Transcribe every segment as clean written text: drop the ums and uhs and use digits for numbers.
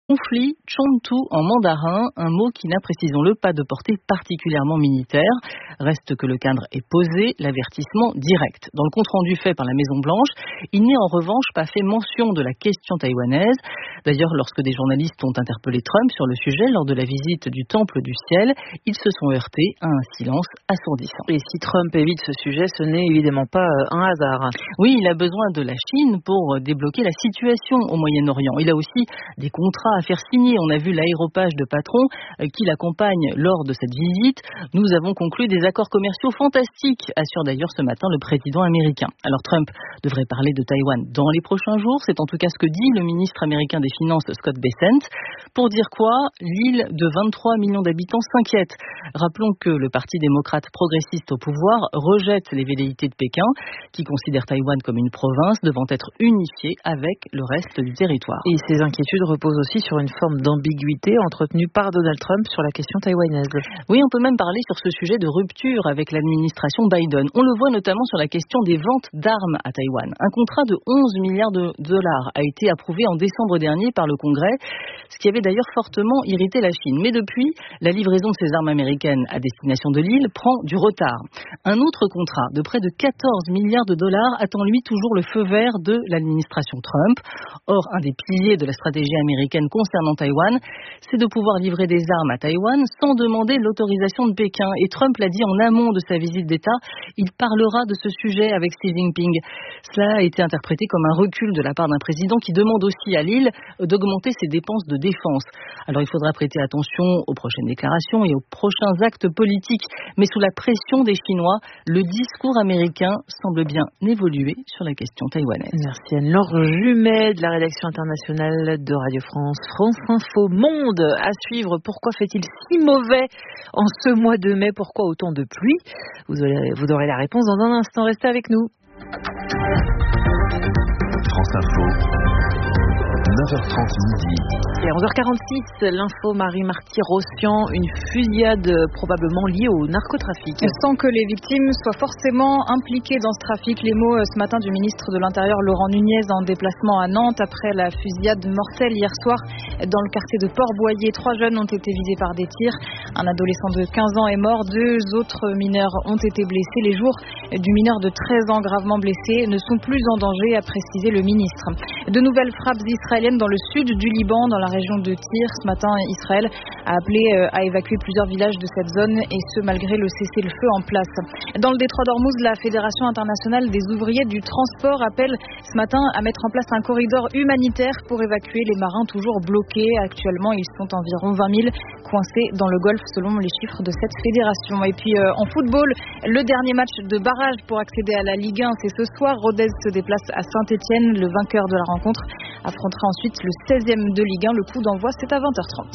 Conflit, Chontu en mandarin, un mot qui n'a, précisons-le, pas de portée particulièrement militaire. Reste que le cadre est posé, l'avertissement direct. Dans le compte-rendu fait par la Maison-Blanche, il n'est en revanche pas fait mention de la question taïwanaise. D'ailleurs, lorsque des journalistes ont interpellé Trump sur le sujet lors de la visite du Temple du Ciel, ils se sont heurtés à un silence assourdissant. Et si Trump évite ce sujet, ce n'est évidemment pas un hasard. Oui, il a besoin de la Chine pour débloquer la situation au Moyen-Orient. Il a aussi des contrats à faire signer. On a vu l'aéropage de patrons qui l'accompagne lors de cette visite. Nous avons conclu des accords commerciaux fantastiques, assure d'ailleurs ce matin le président américain. Alors Trump devrait parler de Taïwan dans les prochains jours. C'est en tout cas ce que dit le ministre américain des Finances, Scott Bessent. Pour dire quoi, l'île de 23 millions d'habitants s'inquiète. Rappelons que le Parti démocrate progressiste au pouvoir rejette les velléités de Pékin, qui considère Taïwan comme une province devant être unifiée avec le reste du territoire. Et ces inquiétudes reposent aussi sur une forme d'ambiguïté entretenue par Donald Trump sur la question taïwanaise. Oui, on peut même parler sur ce sujet de rupture avec l'administration Biden. On le voit notamment sur la question des ventes d'armes à Taïwan. Un contrat de 11 milliards de dollars a été approuvé en décembre dernier par le Congrès, ce qui avait d'ailleurs fortement irrité la Chine. Mais depuis, la livraison de ces armes américaines à destination de l'île prend du retard. Un autre contrat de près de 14 milliards de dollars attend lui toujours le feu vert de l'administration Trump. Or, un des piliers de la stratégie américaine concernant Taïwan, c'est de pouvoir livrer des armes à Taïwan sans demander l'autorisation de Pékin. Et Trump l'a dit en amont de sa visite d'État, il parlera de ce sujet avec Xi Jinping. Cela a été interprété comme un recul de la part d'un président qui demande aussi à l'île d'augmenter ses dépenses de défense. Alors il faudra prêter attention aux prochaines déclarations et aux prochains actes politiques. Mais sous la pression des Chinois, le discours américain semble bien évoluer sur la question taïwanaise. Merci Anne-Laure Jumet de la rédaction internationale de Radio France. France Info Monde à suivre. Pourquoi fait-il si mauvais en ce mois de mai? Pourquoi autant de pluie? Vous aurez la réponse dans un instant. Restez avec nous. France Info, 9h30 midi. Et à 11h46, l'info Marie-Marty-Rossian, une fusillade probablement liée au narcotrafic. Sans que les victimes soient forcément impliquées dans ce trafic. Les mots ce matin du ministre de l'Intérieur Laurent Nunez en déplacement à Nantes après la fusillade mortelle hier soir dans le quartier de Port-Boyer. 3 jeunes ont été visés par des tirs. Un adolescent de 15 ans est mort. 2 autres mineurs ont été blessés. Les jours du mineur de 13 ans gravement blessé ne sont plus en danger, a précisé le ministre. De nouvelles frappes israéliennes dans le sud du Liban, dans la région de Tyr. Ce matin, Israël a appelé à évacuer plusieurs villages de cette zone et ce malgré le cessez-le-feu en place. Dans le détroit d'Ormuz, la Fédération internationale des ouvriers du transport appelle ce matin à mettre en place un corridor humanitaire pour évacuer les marins toujours bloqués. Actuellement, ils sont environ 20 000 coincés dans le Golfe selon les chiffres de cette fédération. Et puis en football, le dernier match de barrage pour accéder à la Ligue 1, c'est ce soir. Rodez se déplace à Saint-Étienne. Le vainqueur de la rencontre affrontera ensuite le 16e de Ligue 1. Le coup d'envoi, c'est à 20h30.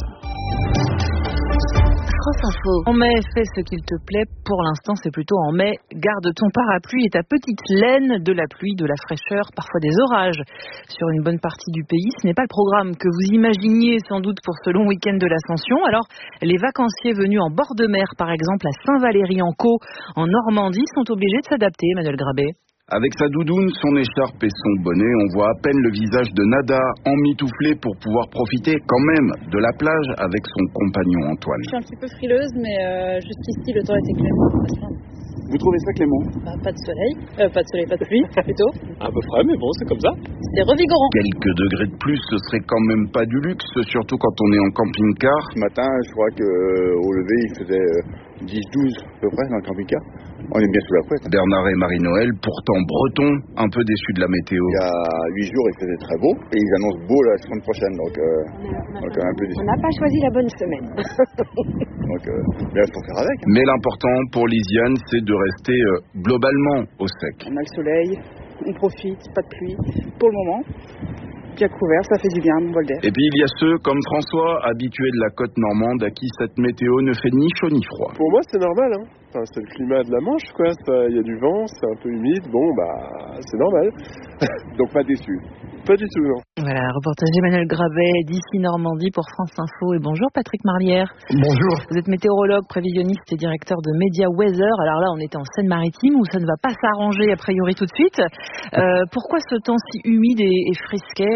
France Info. En mai, fais ce qu'il te plaît. Pour l'instant, c'est plutôt en mai. Garde ton parapluie et ta petite laine, de la pluie, de la fraîcheur, parfois des orages sur une bonne partie du pays. Ce n'est pas le programme que vous imaginiez sans doute pour ce long week-end de l'Ascension. Alors, les vacanciers venus en bord de mer, par exemple à Saint-Valery-en-Caux, en Normandie, sont obligés de s'adapter, Emmanuel Grabé. Avec sa doudoune, son écharpe et son bonnet, on voit à peine le visage de Nada, emmitouflé pour pouvoir profiter quand même de la plage avec son compagnon Antoine. Je suis un petit peu frileuse, mais jusqu'ici le temps était clément. Vous trouvez ça clément? Pas de soleil, pas de pluie, plutôt. Un peu frais, mais bon, c'est comme ça. C'est revigorant. Quelques degrés de plus, ce serait quand même pas du luxe, surtout quand on est en camping-car. Ce matin, je crois qu'au lever, il faisait 10-12 à peu près dans le camping-car. On est bien sous la couette. Bernard et Marie-Noël, pourtant bretons, un peu déçus de la météo. Il y a 8 jours, il faisait très beau. Et ils annoncent beau la semaine prochaine, donc un peu déçus. On n'a pas choisi la bonne semaine. Donc, bien, il faut faire avec. Mais l'important pour Lisiane, c'est de rester globalement au sec. On a le soleil, on profite, pas de pluie pour le moment. Bien couvert, ça fait du bien, mon bol d'air. Et puis il y a ceux comme François, habitués de la côte normande, à qui cette météo ne fait ni chaud ni froid. Pour moi, c'est normal, hein. Enfin, c'est le climat de la Manche, quoi. Il y a du vent, c'est un peu humide. Bon, c'est normal. Donc pas déçu. Pas du tout, non. Voilà, reportage Emmanuel Grabet d'ici Normandie pour France Info. Et bonjour Patrick Marlière. Bonjour. Vous êtes météorologue, prévisionniste et directeur de Media Weather. Alors là, on était en Seine-Maritime où ça ne va pas s'arranger a priori tout de suite. Pourquoi ce temps si humide et frisquet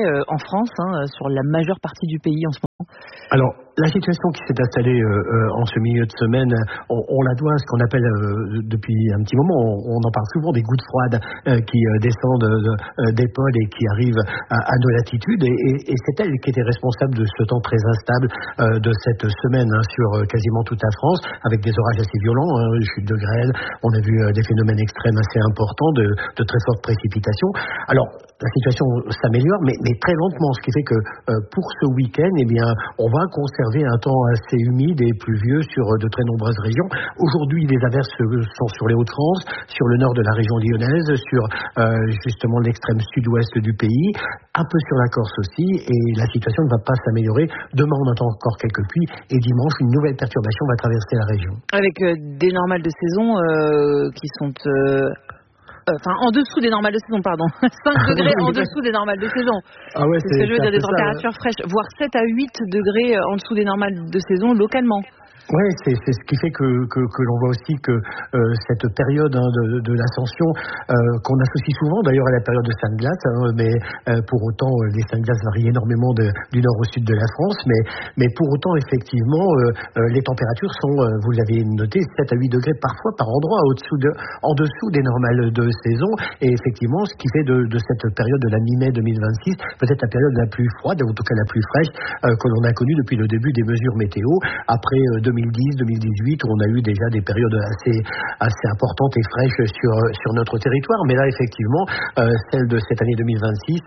en France, sur la majeure partie du pays en ce moment. Alors, la situation qui s'est installée en ce milieu de semaine, on la doit à ce qu'on appelle depuis un petit moment, on en parle souvent des gouttes froides qui descendent des pôles et qui arrivent à nos latitudes. Et c'est elle qui était responsable de ce temps très instable de cette semaine sur quasiment toute la France, avec des orages assez violents, chute de grêle. On a vu des phénomènes extrêmes assez importants, de très fortes précipitations. Alors, la situation s'améliore, mais très lentement, ce qui fait que pour ce week-end, eh bien, on va conserver un temps assez humide et pluvieux sur de très nombreuses régions. Aujourd'hui, les averses sont sur les Hauts-de-France, sur le nord de la région lyonnaise, sur justement l'extrême sud-ouest du pays, un peu sur la Corse aussi, et la situation ne va pas s'améliorer. Demain, on attend encore quelques pluies, et dimanche, une nouvelle perturbation va traverser la région. Avec des normales de saison qui sont... en dessous des normales de saison, pardon. 5 degrés en dessous des normales de saison. Ah ouais, c'est ce que je veux dire, des températures fraîches, voire 7 à 8 degrés en dessous des normales de saison localement. Oui, c'est ce qui fait que l'on voit aussi que cette période de l'ascension qu'on associe souvent d'ailleurs à la période de Sainte-Glace, mais pour autant les Sainte-Glace varient énormément du nord au sud de la France, mais pour autant effectivement les températures sont, vous l'avez noté, 7 à 8 degrés parfois par endroit en dessous des normales de saison, et effectivement ce qui fait de cette période de la mi-mai 2026 peut-être la période la plus froide, en tout cas la plus fraîche que l'on a connue depuis le début des mesures météo, après 2010-2018 où on a eu déjà des périodes assez importantes et fraîches sur notre territoire, mais là effectivement celle de cette année 2026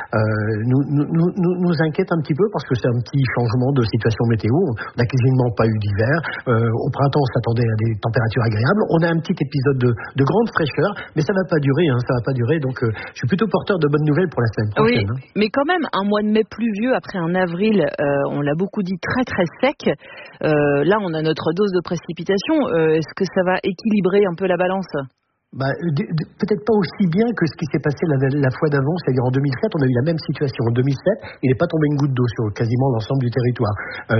nous inquiète un petit peu parce que c'est un petit changement de situation météo. On n'a quasiment pas eu d'hiver, au printemps on s'attendait à des températures agréables, on a un petit épisode de grande fraîcheur, mais ça va pas durer, donc je suis plutôt porteur de bonnes nouvelles pour la semaine prochaine. Oui, mais quand même un mois de mai pluvieux après un avril, on l'a beaucoup dit, très très sec. Là, on a notre dose de précipitation. Est-ce que ça va équilibrer un peu la balance ? Peut-être pas aussi bien que ce qui s'est passé la fois d'avant, c'est-à-dire en 2007, on a eu la même situation. En 2007, il n'est pas tombé une goutte d'eau sur quasiment l'ensemble du territoire.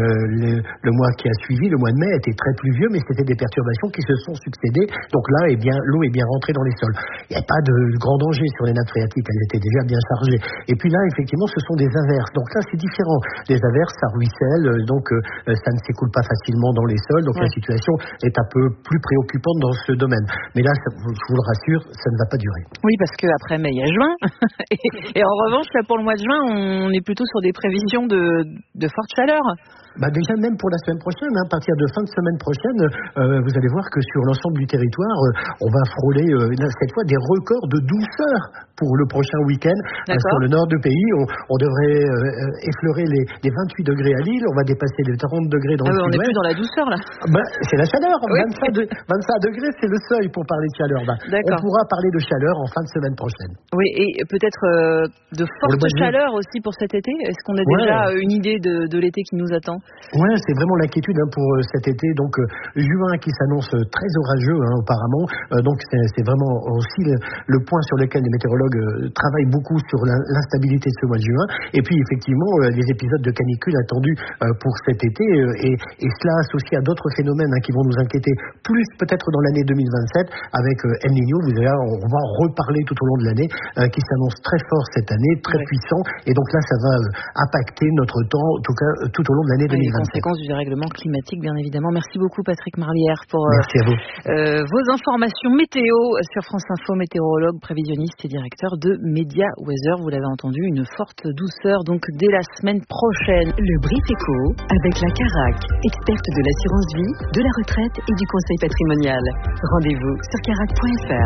Le mois qui a suivi, le mois de mai, était très pluvieux, mais c'était des perturbations qui se sont succédées. Donc là, l'eau est bien rentrée dans les sols. Il n'y a pas de grand danger sur les nappes phréatiques, elles étaient déjà bien chargées. Et puis là, effectivement, ce sont des averses. Donc là, c'est différent. Les averses, ça ruisselle, donc ça ne s'écoule pas facilement dans les sols. Donc la situation est un peu plus préoccupante dans ce domaine. Mais là, je vous le rassure, ça ne va pas durer. Oui, parce qu'après mai, il y a juin. et en revanche, là, pour le mois de juin, on est plutôt sur des prévisions de forte chaleur. Déjà, même pour la semaine prochaine, à partir de fin de semaine prochaine, vous allez voir que sur l'ensemble du territoire, on va frôler cette fois des records de douceur pour le prochain week-end. Sur le nord du pays, on devrait effleurer les 28 degrés à Lille, on va dépasser les 30 degrés dans le sud-ouest. On n'est plus dans la douceur, là. C'est la chaleur. Oui. 25 degrés, c'est le seuil pour parler de chaleur. On pourra parler de chaleur en fin de semaine prochaine. Oui, et peut-être de forte chaleur aussi pour cet été. Est-ce qu'on a déjà une idée de l'été qui nous attend ? Oui, c'est vraiment l'inquiétude pour cet été. Donc juin qui s'annonce très orageux apparemment. Donc c'est vraiment aussi le point sur lequel les météorologues travaillent beaucoup sur l'instabilité de ce mois de juin. Et puis effectivement les épisodes de canicule attendus pour cet été et cela associé à d'autres phénomènes qui vont nous inquiéter plus peut-être dans l'année 2027 avec El Niño. On va en reparler tout au long de l'année qui s'annonce très fort cette année, très puissant. Et donc là ça va impacter notre temps en tout cas tout au long de l'année 2027. Les conséquences du dérèglement climatique, bien évidemment. Merci beaucoup, Patrick Marlière, pour Merci à vous. Vos informations météo sur France Info, météorologue, prévisionniste et directeur de Media Weather. Vous l'avez entendu, une forte douceur donc dès la semaine prochaine. Le Brief Éco avec la Carac, experte de l'assurance vie, de la retraite et du conseil patrimonial. Rendez-vous sur carac.fr.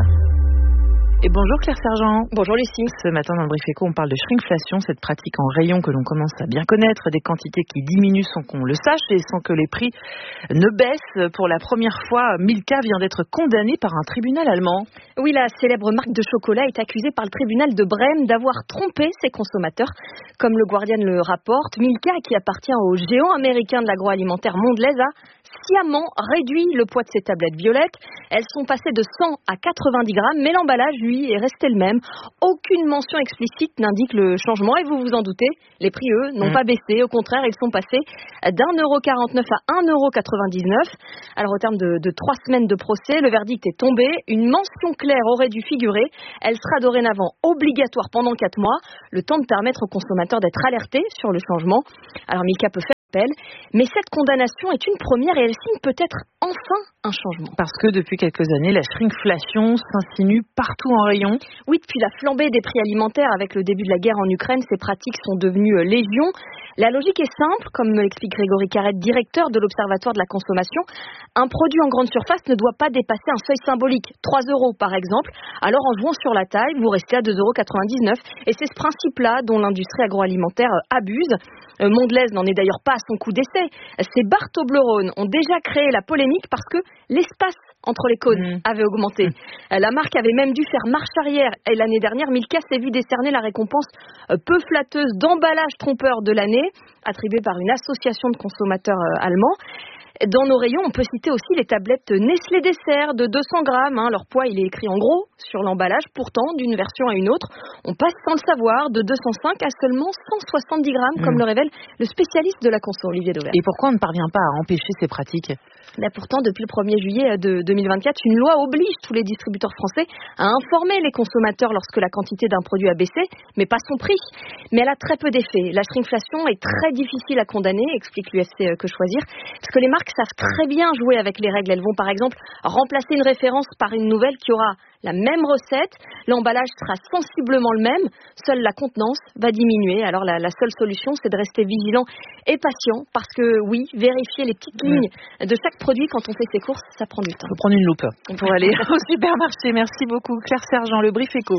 Et bonjour Claire Sergent. Bonjour Lucie. Ce matin dans le Brief Éco, on parle de shrinkflation, cette pratique en rayon que l'on commence à bien connaître, des quantités qui diminuent sans qu'on le sache et sans que les prix ne baissent. Pour la première fois, Milka vient d'être condamnée par un tribunal allemand. Oui, la célèbre marque de chocolat est accusée par le tribunal de Brême d'avoir trompé ses consommateurs. Comme le Guardian le rapporte, Milka, qui appartient au géant américain de l'agroalimentaire Mondelez, a sciemment réduit le poids de ces tablettes violettes. Elles sont passées de 100 à 90 grammes, mais l'emballage, lui, est resté le même. Aucune mention explicite n'indique le changement et vous vous en doutez, les prix, eux, n'ont pas baissé. Au contraire, ils sont passés d'1,49 € à 1,99 €. Alors, au terme de 3 semaines de procès, le verdict est tombé. Une mention claire aurait dû figurer. Elle sera dorénavant obligatoire pendant 4 mois, le temps de permettre aux consommateurs d'être alertés sur le changement. Alors Milka peut faire appel, mais cette condamnation est une première et elle signe peut-être enfin un changement. Parce que depuis quelques années, la shrinkflation s'insinue partout en rayon. Oui, depuis la flambée des prix alimentaires avec le début de la guerre en Ukraine, ces pratiques sont devenues légion. La logique est simple, comme me l'explique Grégory Carrette, directeur de l'Observatoire de la consommation. Un produit en grande surface ne doit pas dépasser un seuil symbolique, 3 € par exemple. Alors en jouant sur la taille, vous restez à 2,99 €. Et c'est ce principe-là dont l'industrie agroalimentaire abuse. Mondelez n'en est d'ailleurs pas à son coup d'essai. Ces barres Toblerone ont déjà créé la polémique parce que l'espace entre les cônes avait augmenté. La marque avait même dû faire marche arrière. Et l'année dernière, Milka s'est vu décerner la récompense peu flatteuse d'emballage trompeur de l'année, attribuée par une association de consommateurs allemands. Dans nos rayons, on peut citer aussi les tablettes Nestlé Dessert de 200 grammes. Leur poids, il est écrit en gros sur l'emballage. Pourtant, d'une version à une autre, on passe sans le savoir de 205 à seulement 170 grammes, comme le révèle le spécialiste de la conso, Olivier Dauvert. Et pourquoi on ne parvient pas à empêcher ces pratiques ? Pourtant, depuis le 1er juillet de 2024, une loi oblige tous les distributeurs français à informer les consommateurs lorsque la quantité d'un produit a baissé, mais pas son prix. Mais elle a très peu d'effet. La shrinkflation est très difficile à condamner, explique l'UFC Que Choisir, parce que les marques savent très bien jouer avec les règles. Elles vont par exemple remplacer une référence par une nouvelle qui aura la même recette, l'emballage sera sensiblement le même, seule la contenance va diminuer. Alors la seule solution, c'est de rester vigilant et patient, parce que oui, vérifier les petites lignes de chaque produit quand on fait ses courses, ça prend du temps. Il faut prendre une loupe pour aller au supermarché. Merci beaucoup Claire Sergent, le Brief Éco.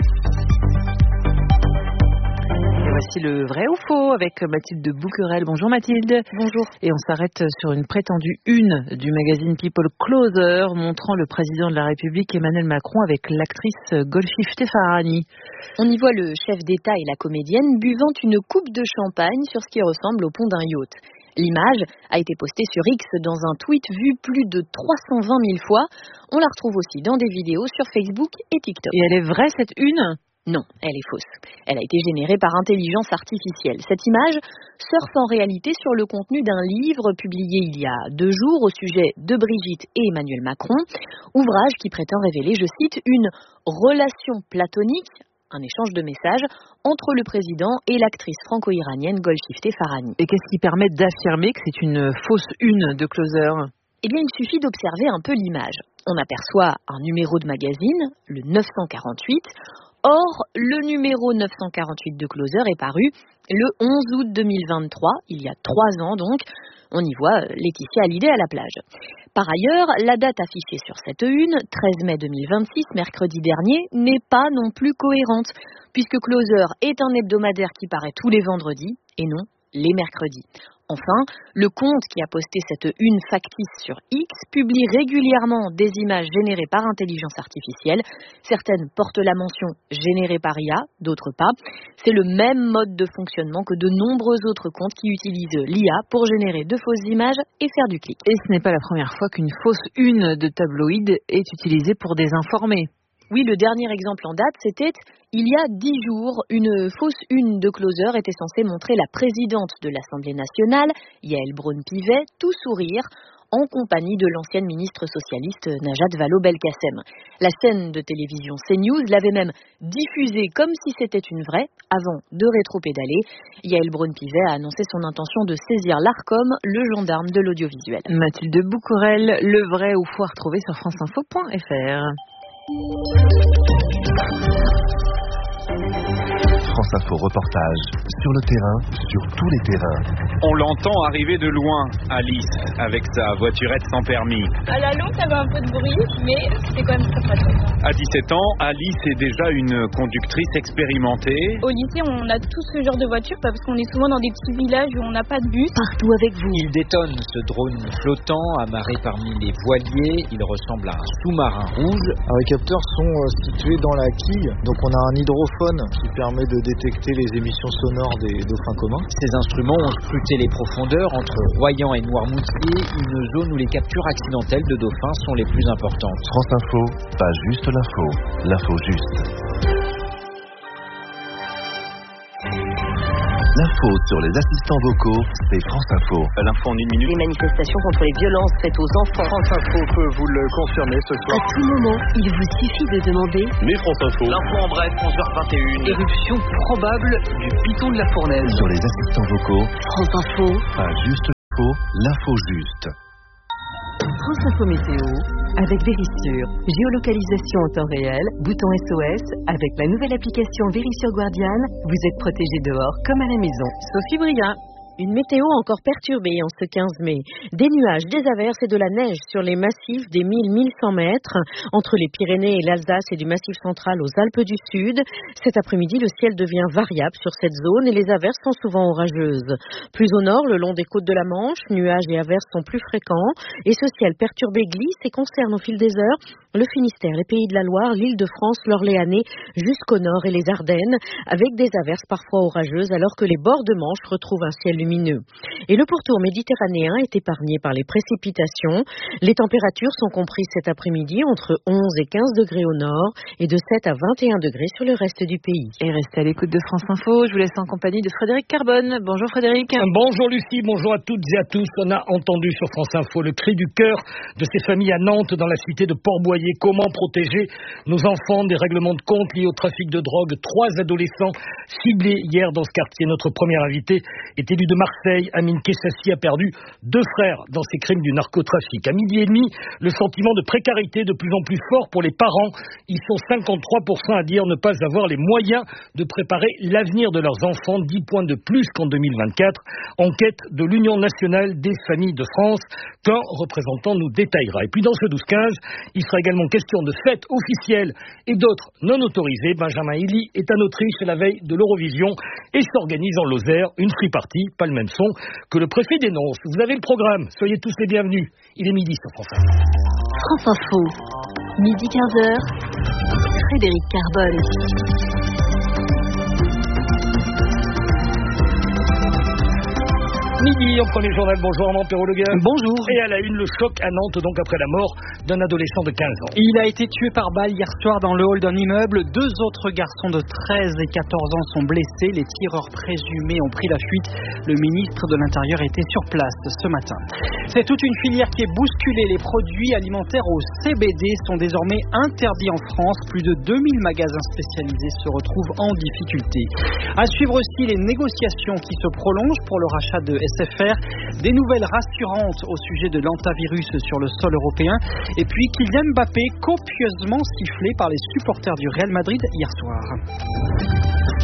Voici le vrai ou faux avec Mathilde Bouquerel. Bonjour Mathilde. Bonjour. Et on s'arrête sur une prétendue une du magazine People Closer montrant le président de la République Emmanuel Macron avec l'actrice Golshifteh Farahani. On y voit le chef d'État et la comédienne buvant une coupe de champagne sur ce qui ressemble au pont d'un yacht. L'image a été postée sur X dans un tweet vu plus de 320 000 fois. On la retrouve aussi dans des vidéos sur Facebook et TikTok. Et elle est vraie cette une ? Non, elle est fausse. Elle a été générée par intelligence artificielle. Cette image surfe en réalité sur le contenu d'un livre publié il y a 2 jours au sujet de Brigitte et Emmanuel Macron, ouvrage qui prétend révéler, je cite, une relation platonique, un échange de messages entre le président et l'actrice franco-iranienne Golshifteh Farahani. Et qu'est-ce qui permet d'affirmer que c'est une fausse une de Closer ? Eh bien, il suffit d'observer un peu l'image. On aperçoit un numéro de magazine, le 948. Or, le numéro 948 de Closer est paru le 11 août 2023, il y a 3 ans donc. On y voit Laetitia Hallyday à la plage. Par ailleurs, la date affichée sur cette une, 13 mai 2026, mercredi dernier, n'est pas non plus cohérente, puisque Closer est un hebdomadaire qui paraît tous les vendredis et non les mercredis. Enfin, le compte qui a posté cette une factice sur X publie régulièrement des images générées par intelligence artificielle. Certaines portent la mention générée par IA, d'autres pas. C'est le même mode de fonctionnement que de nombreux autres comptes qui utilisent l'IA pour générer de fausses images et faire du clic. Et ce n'est pas la première fois qu'une fausse une de tabloïd est utilisée pour désinformer. Oui, le dernier exemple en date, c'était il y a 10 jours, une fausse une de Closer était censée montrer la présidente de l'Assemblée nationale, Yael Braun-Pivet, tout sourire, en compagnie de l'ancienne ministre socialiste Najat Vallaud-Belkacem. La scène de télévision CNews l'avait même diffusée comme si c'était une vraie, avant de rétropédaler. Yael Braun-Pivet a annoncé son intention de saisir l'Arcom, le gendarme de l'audiovisuel. Mathilde Bouquerel, le vrai ou faux à retrouver sur franceinfo.fr. France Info reportage sur le terrain, sur tous les terrains. On l'entend arriver de loin, Alice, avec sa voiturette sans permis. À la longue, ça avait un peu de bruit, mais c'était quand même très pratique. À 17 ans, Alice est déjà une conductrice expérimentée. Au lycée, on a tous ce genre de voiture parce qu'on est souvent dans des petits villages où on n'a pas de bus. Partout avec vous. Il détonne, ce drone flottant, amarré parmi les voiliers. Il ressemble à un sous-marin rouge. Les capteurs sont situés dans la quille, donc on a un hydrophone qui permet de détecter les émissions sonores des dauphins communs. Ces instruments ont scruté les profondeurs entre Royan et Noirmoutier, une zone où les captures accidentelles de dauphins sont les plus importantes. France Info, pas juste l'info, l'info juste. L'info sur les assistants vocaux, c'est France Info. L'info en 1 minute. Les manifestations contre les violences faites aux enfants. France Info peut vous le confirmer ce soir. À tout moment, il vous suffit de demander. Mais France Info. L'info en bref, 11h21. Éruption probable du piton de la Fournaise. Sur les assistants vocaux, France Info. pas juste l'info, l'info juste. France Info Météo, avec Vérissure. Géolocalisation en temps réel, bouton SOS. Avec la nouvelle application Vérissure Guardian, vous êtes protégé dehors comme à la maison. Sophie Briand. Une météo encore perturbée en ce 15 mai. Des nuages, des averses et de la neige sur les massifs des 1000-1100 mètres, entre les Pyrénées et l'Alsace et du Massif central aux Alpes du Sud. Cet après-midi, le ciel devient variable sur cette zone et les averses sont souvent orageuses. Plus au nord, le long des côtes de la Manche, nuages et averses sont plus fréquents et ce ciel perturbé glisse et concerne au fil des heures le Finistère, les Pays de la Loire, l'Île-de-France, l'Orléanais, jusqu'au nord et les Ardennes, avec des averses parfois orageuses alors que les bords de Manche retrouvent un ciel lumineux. Et le pourtour méditerranéen est épargné par les précipitations. Les températures sont comprises cet après-midi entre 11 et 15 degrés au nord et de 7 à 21 degrés sur le reste du pays. Et restez à l'écoute de France Info. Je vous laisse en compagnie de Frédéric Carbone. Bonjour Frédéric. Bonjour Lucie, bonjour à toutes et à tous. On a entendu sur France Info le cri du cœur de ces familles à Nantes dans la cité de Port-Boyer. Comment protéger nos enfants des règlements de compte liés au trafic de drogue. 3 adolescents ciblés hier dans ce quartier. Notre premier invité est élu de Marseille. Amine Kessassi a perdu 2 frères dans ces crimes du narcotrafic. À 12h30, le sentiment de précarité de plus en plus fort pour les parents. Ils sont 53% à dire ne pas avoir les moyens de préparer l'avenir de leurs enfants. 10 points de plus qu'en 2024. Enquête de l'Union nationale des familles de France qu'un représentant nous détaillera. Et puis dans ce 12-15, il sera également question de fêtes officielles et d'autres non autorisées. Benjamin Elie est en Autriche à la veille de l'Eurovision et s'organise en Lozère une free party, pas le même son, que le préfet dénonce. Vous avez le programme, soyez tous les bienvenus. Il est midi sur France Info. France Info, midi 15h, Frédéric Carbone. Midi, en premier journal, bonjour Armand Perrault-Leguin. Bonjour. Et à la une, le choc à Nantes, donc après la mort d'un adolescent de 15 ans. Il a été tué par balle hier soir dans le hall d'un immeuble. 2 autres garçons de 13 et 14 ans sont blessés. Les tireurs présumés ont pris la fuite. Le ministre de l'Intérieur était sur place ce matin. C'est toute une filière qui est bousculée. Les produits alimentaires au CBD sont désormais interdits en France. Plus de 2000 magasins spécialisés se retrouvent en difficulté. À suivre aussi les négociations qui se prolongent pour le rachat de SFR, des nouvelles rassurantes au sujet de l'antavirus sur le sol européen et puis Kylian Mbappé copieusement sifflé par les supporters du Real Madrid hier soir.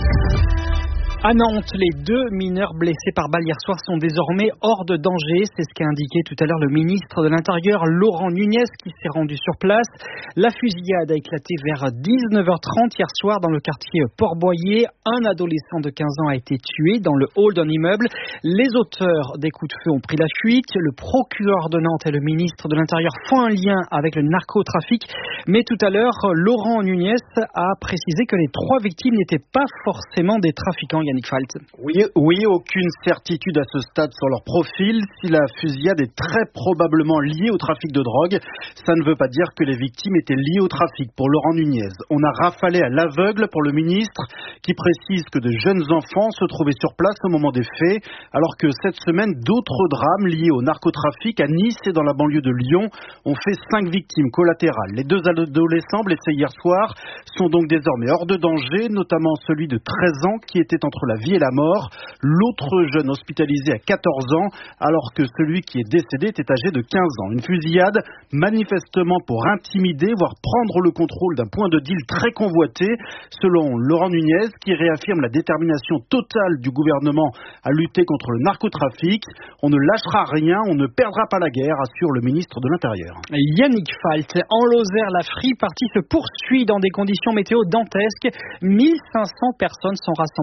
À Nantes, les 2 mineurs blessés par balle hier soir sont désormais hors de danger. C'est ce qu'a indiqué tout à l'heure le ministre de l'Intérieur, Laurent Nunez, qui s'est rendu sur place. La fusillade a éclaté vers 19h30 hier soir dans le quartier Port-Boyer. Un adolescent de 15 ans a été tué dans le hall d'un immeuble. Les auteurs des coups de feu ont pris la fuite. Le procureur de Nantes et le ministre de l'Intérieur font un lien avec le narcotrafic. Mais tout à l'heure, Laurent Nunez a précisé que les 3 victimes n'étaient pas forcément des trafiquants. Oui, aucune certitude à ce stade sur leur profil. Si la fusillade est très probablement liée au trafic de drogue, ça ne veut pas dire que les victimes étaient liées au trafic. Pour Laurent Nunez, on a rafalé à l'aveugle pour le ministre qui précise que de jeunes enfants se trouvaient sur place au moment des faits, alors que cette semaine, d'autres drames liés au narcotrafic à Nice et dans la banlieue de Lyon ont fait 5 victimes collatérales. Les 2 adolescents blessés hier soir sont donc désormais hors de danger, notamment celui de 13 ans qui était entre la vie et la mort. L'autre jeune hospitalisé à 14 ans, alors que celui qui est décédé était âgé de 15 ans. Une fusillade manifestement pour intimider, voire prendre le contrôle d'un point de deal très convoité, selon Laurent Nunez, qui réaffirme la détermination totale du gouvernement à lutter contre le narcotrafic. On ne lâchera rien, on ne perdra pas la guerre, assure le ministre de l'Intérieur. Yannick Falt, en Lozère, la free party se poursuit dans des conditions météo dantesques. 1500 personnes sont rassemblées depuis hier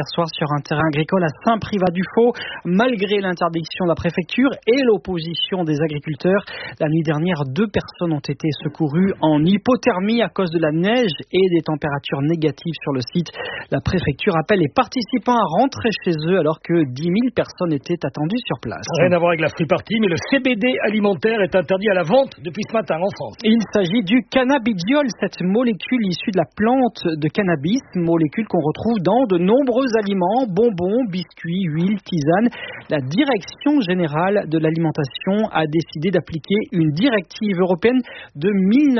soir sur un terrain agricole à Saint-Privat-du-Faux, malgré l'interdiction de la préfecture et l'opposition des agriculteurs. La nuit dernière, 2 personnes ont été secourues en hypothermie à cause de la neige et des températures négatives sur le site. La préfecture appelle les participants à rentrer chez eux alors que 10 000 personnes étaient attendues sur place. Rien à voir avec la free party, mais le CBD alimentaire est interdit à la vente depuis ce matin en France. Il s'agit du cannabidiol, cette molécule issue de la plante de cannabis, molécule qu'on retrouve dans de nombreux aliments, bonbons, biscuits, huiles, tisanes. La Direction générale de l'alimentation a décidé d'appliquer une directive européenne de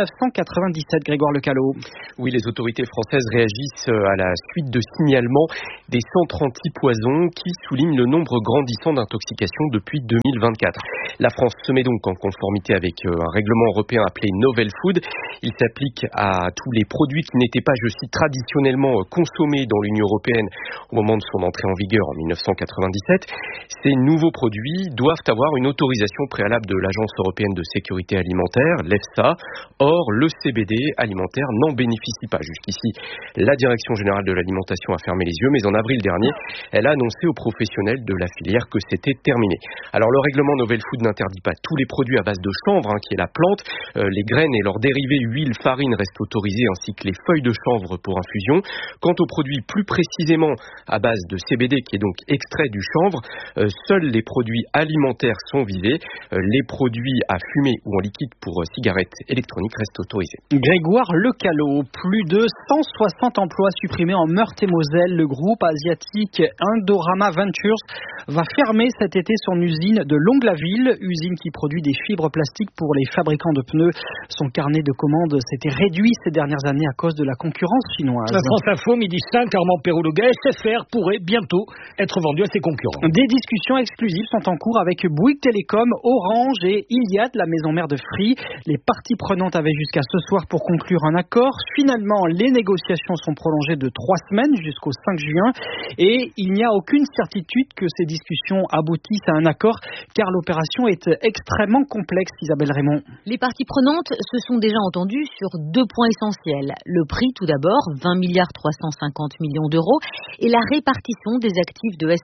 1997, Grégoire Lecalot. Oui, les autorités françaises réagissent à la suite de signalements des centres anti-poison qui soulignent le nombre grandissant d'intoxications depuis 2024. La France se met donc en conformité avec un règlement européen appelé Novel Food. Il s'applique à tous les produits qui n'étaient pas, je cite, traditionnellement consommés dans l'Union européenne au moment de son entrée en vigueur en 1997. Ces nouveaux produits doivent avoir une autorisation préalable de l'Agence européenne de sécurité alimentaire, l'EFSA. Or, le CBD alimentaire n'en bénéficie pas. Jusqu'ici, la Direction générale de l'alimentation a fermé les yeux, mais en avril dernier, elle a annoncé aux professionnels de la filière que c'était terminé. Alors, le règlement Novel Food n'interdit pas tous les produits à base de chanvre, qui est la plante. Les graines et leurs dérivés, huile, farine, restent autorisés, ainsi que les feuilles de chanvre pour infusion. Quant aux produits plus précisément à base de CBD, qui est donc extrait du chanvre, seuls les produits alimentaires sont visés. Les produits à fumer ou en liquide pour cigarettes électroniques restent autorisés. Grégoire Lecalot, plus de 160 emplois supprimés en Meurthe-et-Moselle. Le groupe asiatique Indorama Ventures va fermer cet été son usine de Longlaville, usine qui produit des fibres plastiques pour les fabricants de pneus. Son carnet de commandes s'était réduit ces dernières années à cause de la concurrence chinoise. France Info, midi 5, Armand Perrault-Leguet, SFR pourrait bientôt être vendu à ses concurrents. Des discussions exclusives sont en cours avec Bouygues Télécom, Orange et Iliad, la maison mère de Free. Les parties prenantes avaient jusqu'à ce soir pour conclure un accord. Finalement, les négociations sont prolongées de 3 semaines jusqu'au 5 juin et il n'y a aucune certitude que ces discussions aboutissent à un accord car l'opération est extrêmement complexe, Isabelle Raymond. Les parties prenantes se sont déjà entendues sur 2 points essentiels. Le prix tout d'abord, 20 milliards 350 millions d'euros, et la répartition des actifs de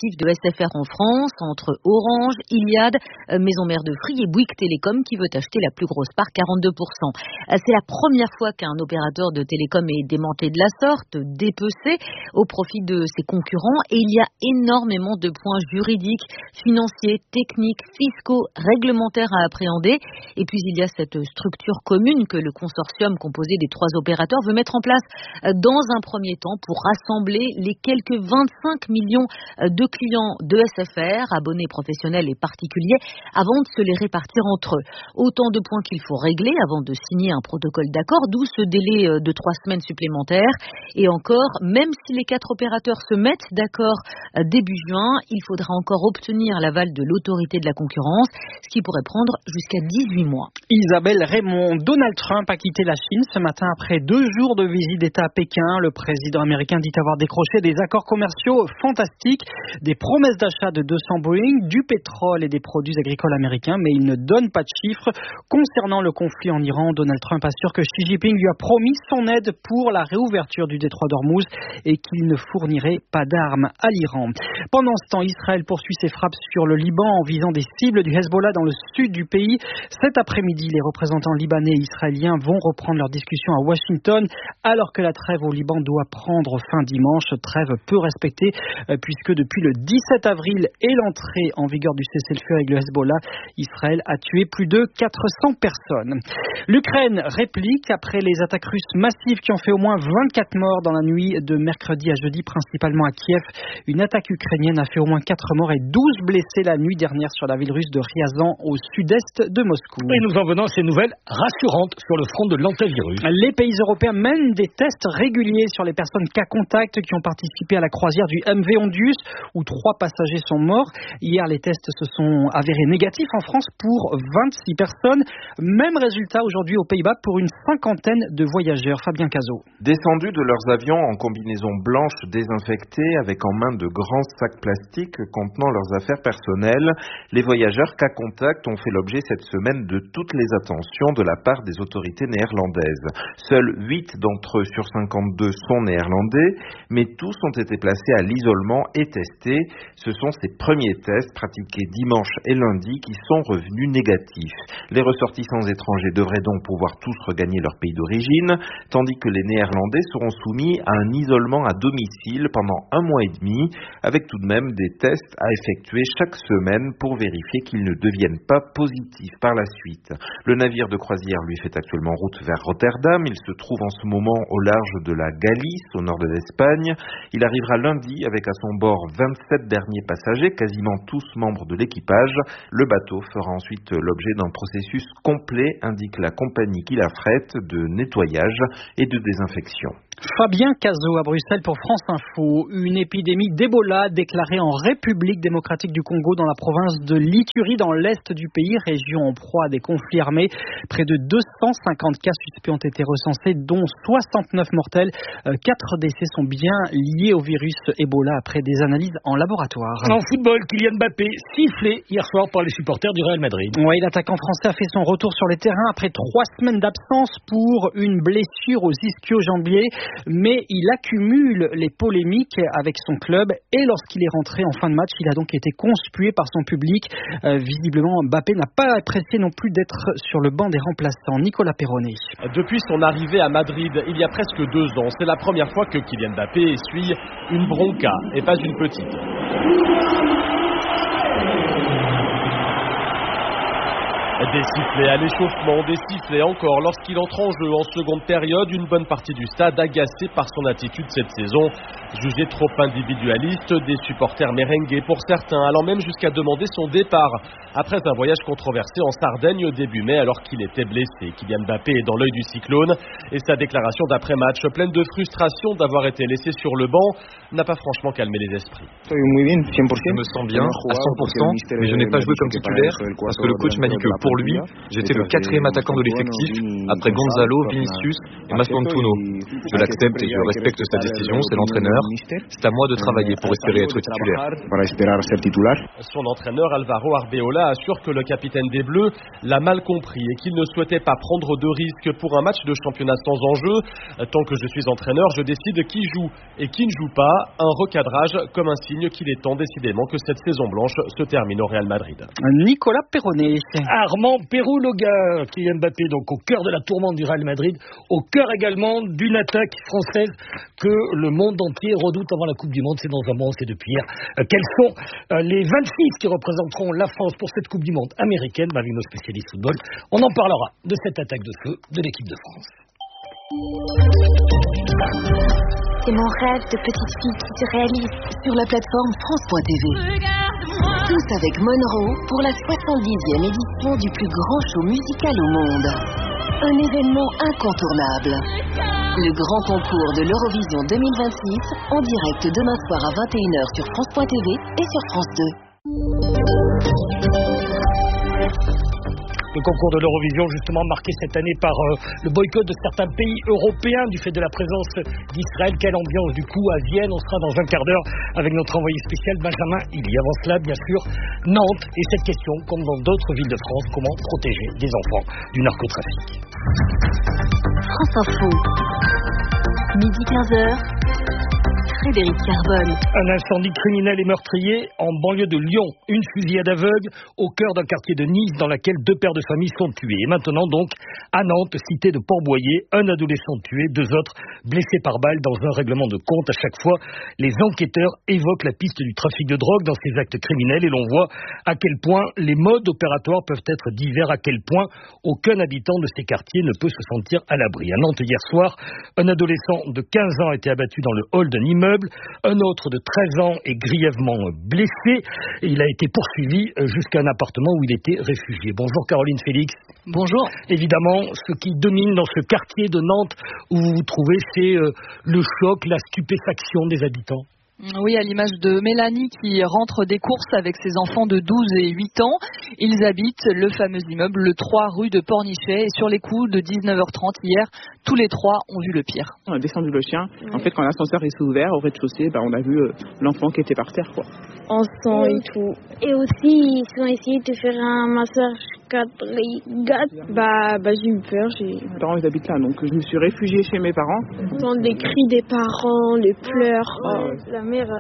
SFR en France entre Orange, Iliad, maison mère de Free et Bouygues Télécom qui veut acheter la plus grosse part, 42%. C'est la première fois qu'un opérateur de télécom est démantelé de la sorte, dépecé au profit de ses concurrents, et il y a énormément de points juridiques, financiers, techniques, fiscaux, réglementaires à appréhender. Et puis il y a cette structure commune que le consortium composé des 3 opérateurs veut mettre en place dans un premier temps pour rassembler les quelques 25 millions de clients de SFR, abonnés professionnels et particuliers, avant de se les répartir entre eux. Autant de points qu'il faut régler avant de signer un protocole d'accord, d'où ce délai de 3 semaines supplémentaires. Et encore, même si les 4 opérateurs se mettent d'accord début juin, il faudra encore obtenir l'aval de l'autorité de la concurrence, ce qui pourrait prendre jusqu'à 18 mois. Isabelle Raymond, Donald Trump a quitté la Chine ce matin après 2 jours de visite d'État à Pékin. Le président américain dit avoir décroché des accords commerciaux fantastiques, des promesses d'achat de 200 Boeing, du pétrole et des produits agricoles américains, mais il ne donne pas de chiffres. Concernant le conflit en Iran, Donald Trump assure que Xi Jinping lui a promis son aide pour la réouverture du détroit d'Ormuz et qu'il ne fournirait pas d'armes à l'Iran. Pendant ce temps, Israël poursuit ses frappes sur le Liban en visant des cibles du Hezbollah dans le sud du pays. Cet après-midi, les représentants libanais et israéliens vont reprendre leurs discussions à Washington alors que la trêve au Liban doit prendre fin dimanche. Trêve peu respectée puisque depuis le 17 avril et l'entrée en vigueur du cessez-le-feu avec le Hezbollah, Israël a tué plus de 400 personnes. L'Ukraine réplique après les attaques russes massives qui ont fait au moins 24 morts dans la nuit de mercredi à jeudi, principalement à Kiev. Une attaque ukrainienne a fait au moins 4 morts et 12 blessés la nuit dernière sur la ville russe de Ryazan au sud-est de Moscou. Et nous en venons à ces nouvelles rassurantes sur le front de l'antivirus. Les pays européens mènent des tests réguliers sur les personnes cas contact qui ont participé à la croisière du MV Ondius où 3 passagers sont morts. Hier, les tests se sont avérés négatifs en France pour 26 personnes. Même résultat aujourd'hui aux Pays-Bas pour une 50aine de voyageurs. Fabien Cazot. Descendus de leurs avions en combinaison blanche désinfectée avec en main de grands sacs plastiques contenant leurs affaires personnelles, les voyageurs cas contacts contacts ont fait l'objet cette semaine de toutes les attentions de la part des autorités néerlandaises. Seuls 8 d'entre eux sur 52 sont néerlandais, mais tous ont été placés à l'isolement et testés. Ce sont ces premiers tests pratiqués dimanche et lundi qui sont revenus négatifs. Les ressortissants étrangers devraient donc pouvoir tous regagner leur pays d'origine, tandis que les Néerlandais seront soumis à un isolement à domicile pendant 1 mois et demi, avec tout de même des tests à effectuer chaque semaine pour vérifier qu'ils ne deviennent pas positifs par la suite. Le navire de croisière lui fait actuellement route vers Rotterdam. Il se trouve en ce moment au large de la Galice, au nord de l'Espagne. Il arrivera lundi avec à son bord 27 derniers passagers, quasiment tous membres de l'équipage. Le bateau fera ensuite l'objet d'un processus complet, indique la compagnie qui l'affrète, de nettoyage et de désinfection. Fabien Cazot à Bruxelles pour France Info. Une épidémie d'Ebola déclarée en République démocratique du Congo dans la province de l'Ituri dans l'est du pays, région en proie à des conflits armés. Près de 250 cas suspects ont été recensés, dont 69 mortels. 4 décès sont bien liés au virus Ebola après des analyses en laboratoire. En football, Kylian Mbappé sifflé hier soir par les supporters du Real Madrid. Oui, l'attaquant français a fait son retour sur les terrains après 3 semaines d'absence pour une blessure aux ischio-jambiers. Mais il accumule les polémiques avec son club et lorsqu'il est rentré en fin de match, il a donc été conspué par son public. Visiblement, Mbappé n'a pas apprécié non plus d'être sur le banc des remplaçants. Nicolas Perronnet. Depuis son arrivée à Madrid, il y a presque 2 ans, c'est la première fois que Kylian Mbappé essuie une bronca et pas une petite. Des sifflets à l'échauffement, des sifflets encore lorsqu'il entre en jeu en seconde période. Une bonne partie du stade agacée par son attitude cette saison, jugée trop individualiste, des supporters merengués pour certains, allant même jusqu'à demander son départ après un voyage controversé en Sardaigne début mai alors qu'il était blessé. Kylian Mbappé est dans l'œil du cyclone et sa déclaration d'après-match pleine de frustration d'avoir été laissé sur le banc n'a pas franchement calmé les esprits. Je me sens bien à 100%, mais je n'ai pas joué comme titulaire parce que le coach m'a dit que pour lui, j'étais le 4e attaquant de l'effectif, après Gonzalo, Vinicius et Maspontuno. Je l'accepte et je respecte sa décision, c'est l'entraîneur. C'est à moi de travailler pour espérer être titulaire. Son entraîneur Alvaro Arbeola assure que le capitaine des Bleus l'a mal compris et qu'il ne souhaitait pas prendre de risques pour un match de championnat sans enjeu. Tant que je suis entraîneur, je décide qui joue et qui ne joue pas. Un recadrage comme un signe qu'il est temps décidément que cette saison blanche se termine au Real Madrid. Nicolas Perronnet. Armand Pérou-Loga, Kylian Mbappé, donc au cœur de la tourmente du Real Madrid, au cœur également d'une attaque française que le monde entier redoute avant la Coupe du Monde. C'est dans un moment, c'est depuis hier. Quels sont les 26 qui représenteront la France pour cette Coupe du Monde américaine? Avec nos spécialistes football, on en parlera de cette attaque de feu de l'équipe de France. C'est mon rêve de petite fille qui se réalise sur la plateforme France.tv. Tous avec Monroe pour la 70e édition du plus grand show musical au monde. Un événement incontournable. Le grand concours de l'Eurovision 2026 en direct demain soir à 21h sur France.tv et sur France 2. Le concours de l'Eurovision, justement, marqué cette année par le boycott de certains pays européens du fait de la présence d'Israël. Quelle ambiance, du coup, à Vienne. On sera dans un quart d'heure avec notre envoyé spécial, Benjamin Illy. Avant cela, bien sûr, Nantes. Et cette question, comme dans d'autres villes de France, comment protéger des enfants du narcotrafic. France Info, midi 15h. Frédéric Carbone. Un incendie criminel et meurtrier en banlieue de Lyon. Une fusillade aveugle au cœur d'un quartier de Nice dans laquelle 2 pères de famille sont tués. Et maintenant donc, à Nantes, cité de Port-Boyer, un adolescent tué, 2 autres blessés par balle dans un règlement de compte. À chaque fois, les enquêteurs évoquent la piste du trafic de drogue dans ces actes criminels et l'on voit à quel point les modes opératoires peuvent être divers, à quel point aucun habitant de ces quartiers ne peut se sentir à l'abri. À Nantes, hier soir, un adolescent de 15 ans a été abattu dans le hall d'un immeuble. Un autre de 13 ans est grièvement blessé. Il a été poursuivi jusqu'à un appartement où il était réfugié. Bonjour Caroline Félix. Bonjour. Évidemment, ce qui domine dans ce quartier de Nantes où vous vous trouvez, c'est le choc, la stupéfaction des habitants. Oui, à l'image de Mélanie qui rentre des courses avec ses enfants de 12 et 8 ans. Ils habitent le fameux immeuble, le 3 rue de Pornichet. Et sur les coups de 19h30 hier, tous les trois ont vu le pire. On a descendu le chien. En fait, quand l'ascenseur s'est ouvert au rez-de-chaussée, on a vu l'enfant qui était par terre, quoi. En sang et tout. Et aussi, ils ont essayé de faire un massage cardiaque. J'ai eu peur. Mes parents, ils habitent là, donc je me suis réfugiée chez mes parents. J'entends les cris des parents, les pleurs. La mère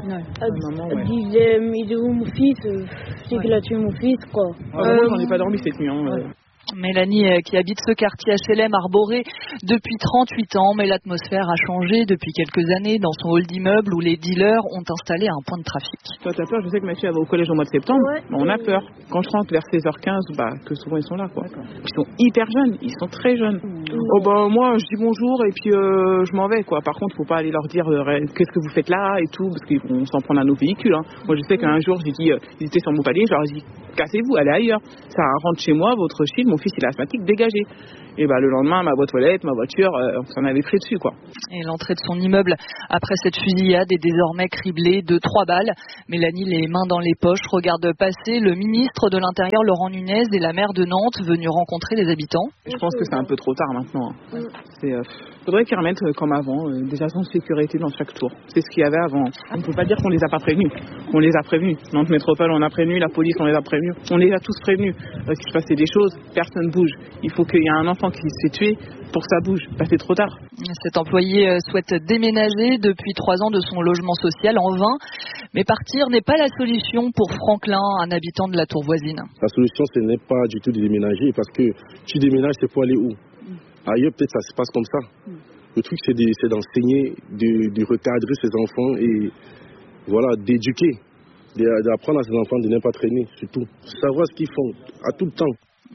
disait, mais il est où mon fils? C'est qu'il a tué mon fils, quoi. Moi, j'en ai pas dormi cette nuit. Mélanie, qui habite ce quartier HLM arboré depuis 38 ans, mais l'atmosphère a changé depuis quelques années dans son hall d'immeuble où les dealers ont installé un point de trafic. Toi, t'as peur? Je sais que ma fille va au collège au mois de septembre. On a peur. Quand je rentre vers 16h15, que souvent ils sont là, quoi. Ils sont hyper jeunes, ils sont très jeunes. Moi, je dis bonjour et puis je m'en vais, quoi. Par contre, faut pas aller leur dire qu'est-ce que vous faites là et tout, parce qu'ils vont s'en prendre à nos véhicules. Moi, je sais qu'un jour, j'ai dit, ils étaient sur mon palier, je leur ai dit, cassez-vous, allez ailleurs. Ça rentre chez moi, votre chill, mon fils il est asthmatique, dégagez. Et le lendemain, ma boîte aux lettres, ma voiture, on s'en avait pris dessus, quoi. Et l'entrée de son immeuble après cette fusillade est désormais criblée de 3 balles. Mélanie, les mains dans les poches, regarde passer le ministre de l'Intérieur Laurent Nunez et la maire de Nantes venus rencontrer les habitants. Je pense que c'est un peu trop tard maintenant. Faudrait qu'ils remettent comme avant des agents de sécurité dans chaque tour. C'est ce qu'il y avait avant. On ne peut pas dire qu'on les a pas prévenus. On les a prévenus. Nantes Métropole, on a prévenu. La police, on les a prévenus. On les a tous prévenus. S'il se passait des choses, personne bouge. Il faut qu'il y ait un enfant qui s'est tué pour que ça bouge. C'est trop tard. Cet employé souhaite déménager depuis 3 ans de son logement social en vain. Mais partir n'est pas la solution pour Franklin, un habitant de la tour voisine. La solution, ce n'est pas du tout de déménager parce que tu déménages, c'est pour aller où? Ailleurs, peut-être ça se passe comme ça. Le truc, c'est d'enseigner, de recadrer ses enfants et voilà, d'éduquer, d'apprendre à ses enfants de ne pas traîner, surtout. Savoir ce qu'ils font à tout le temps.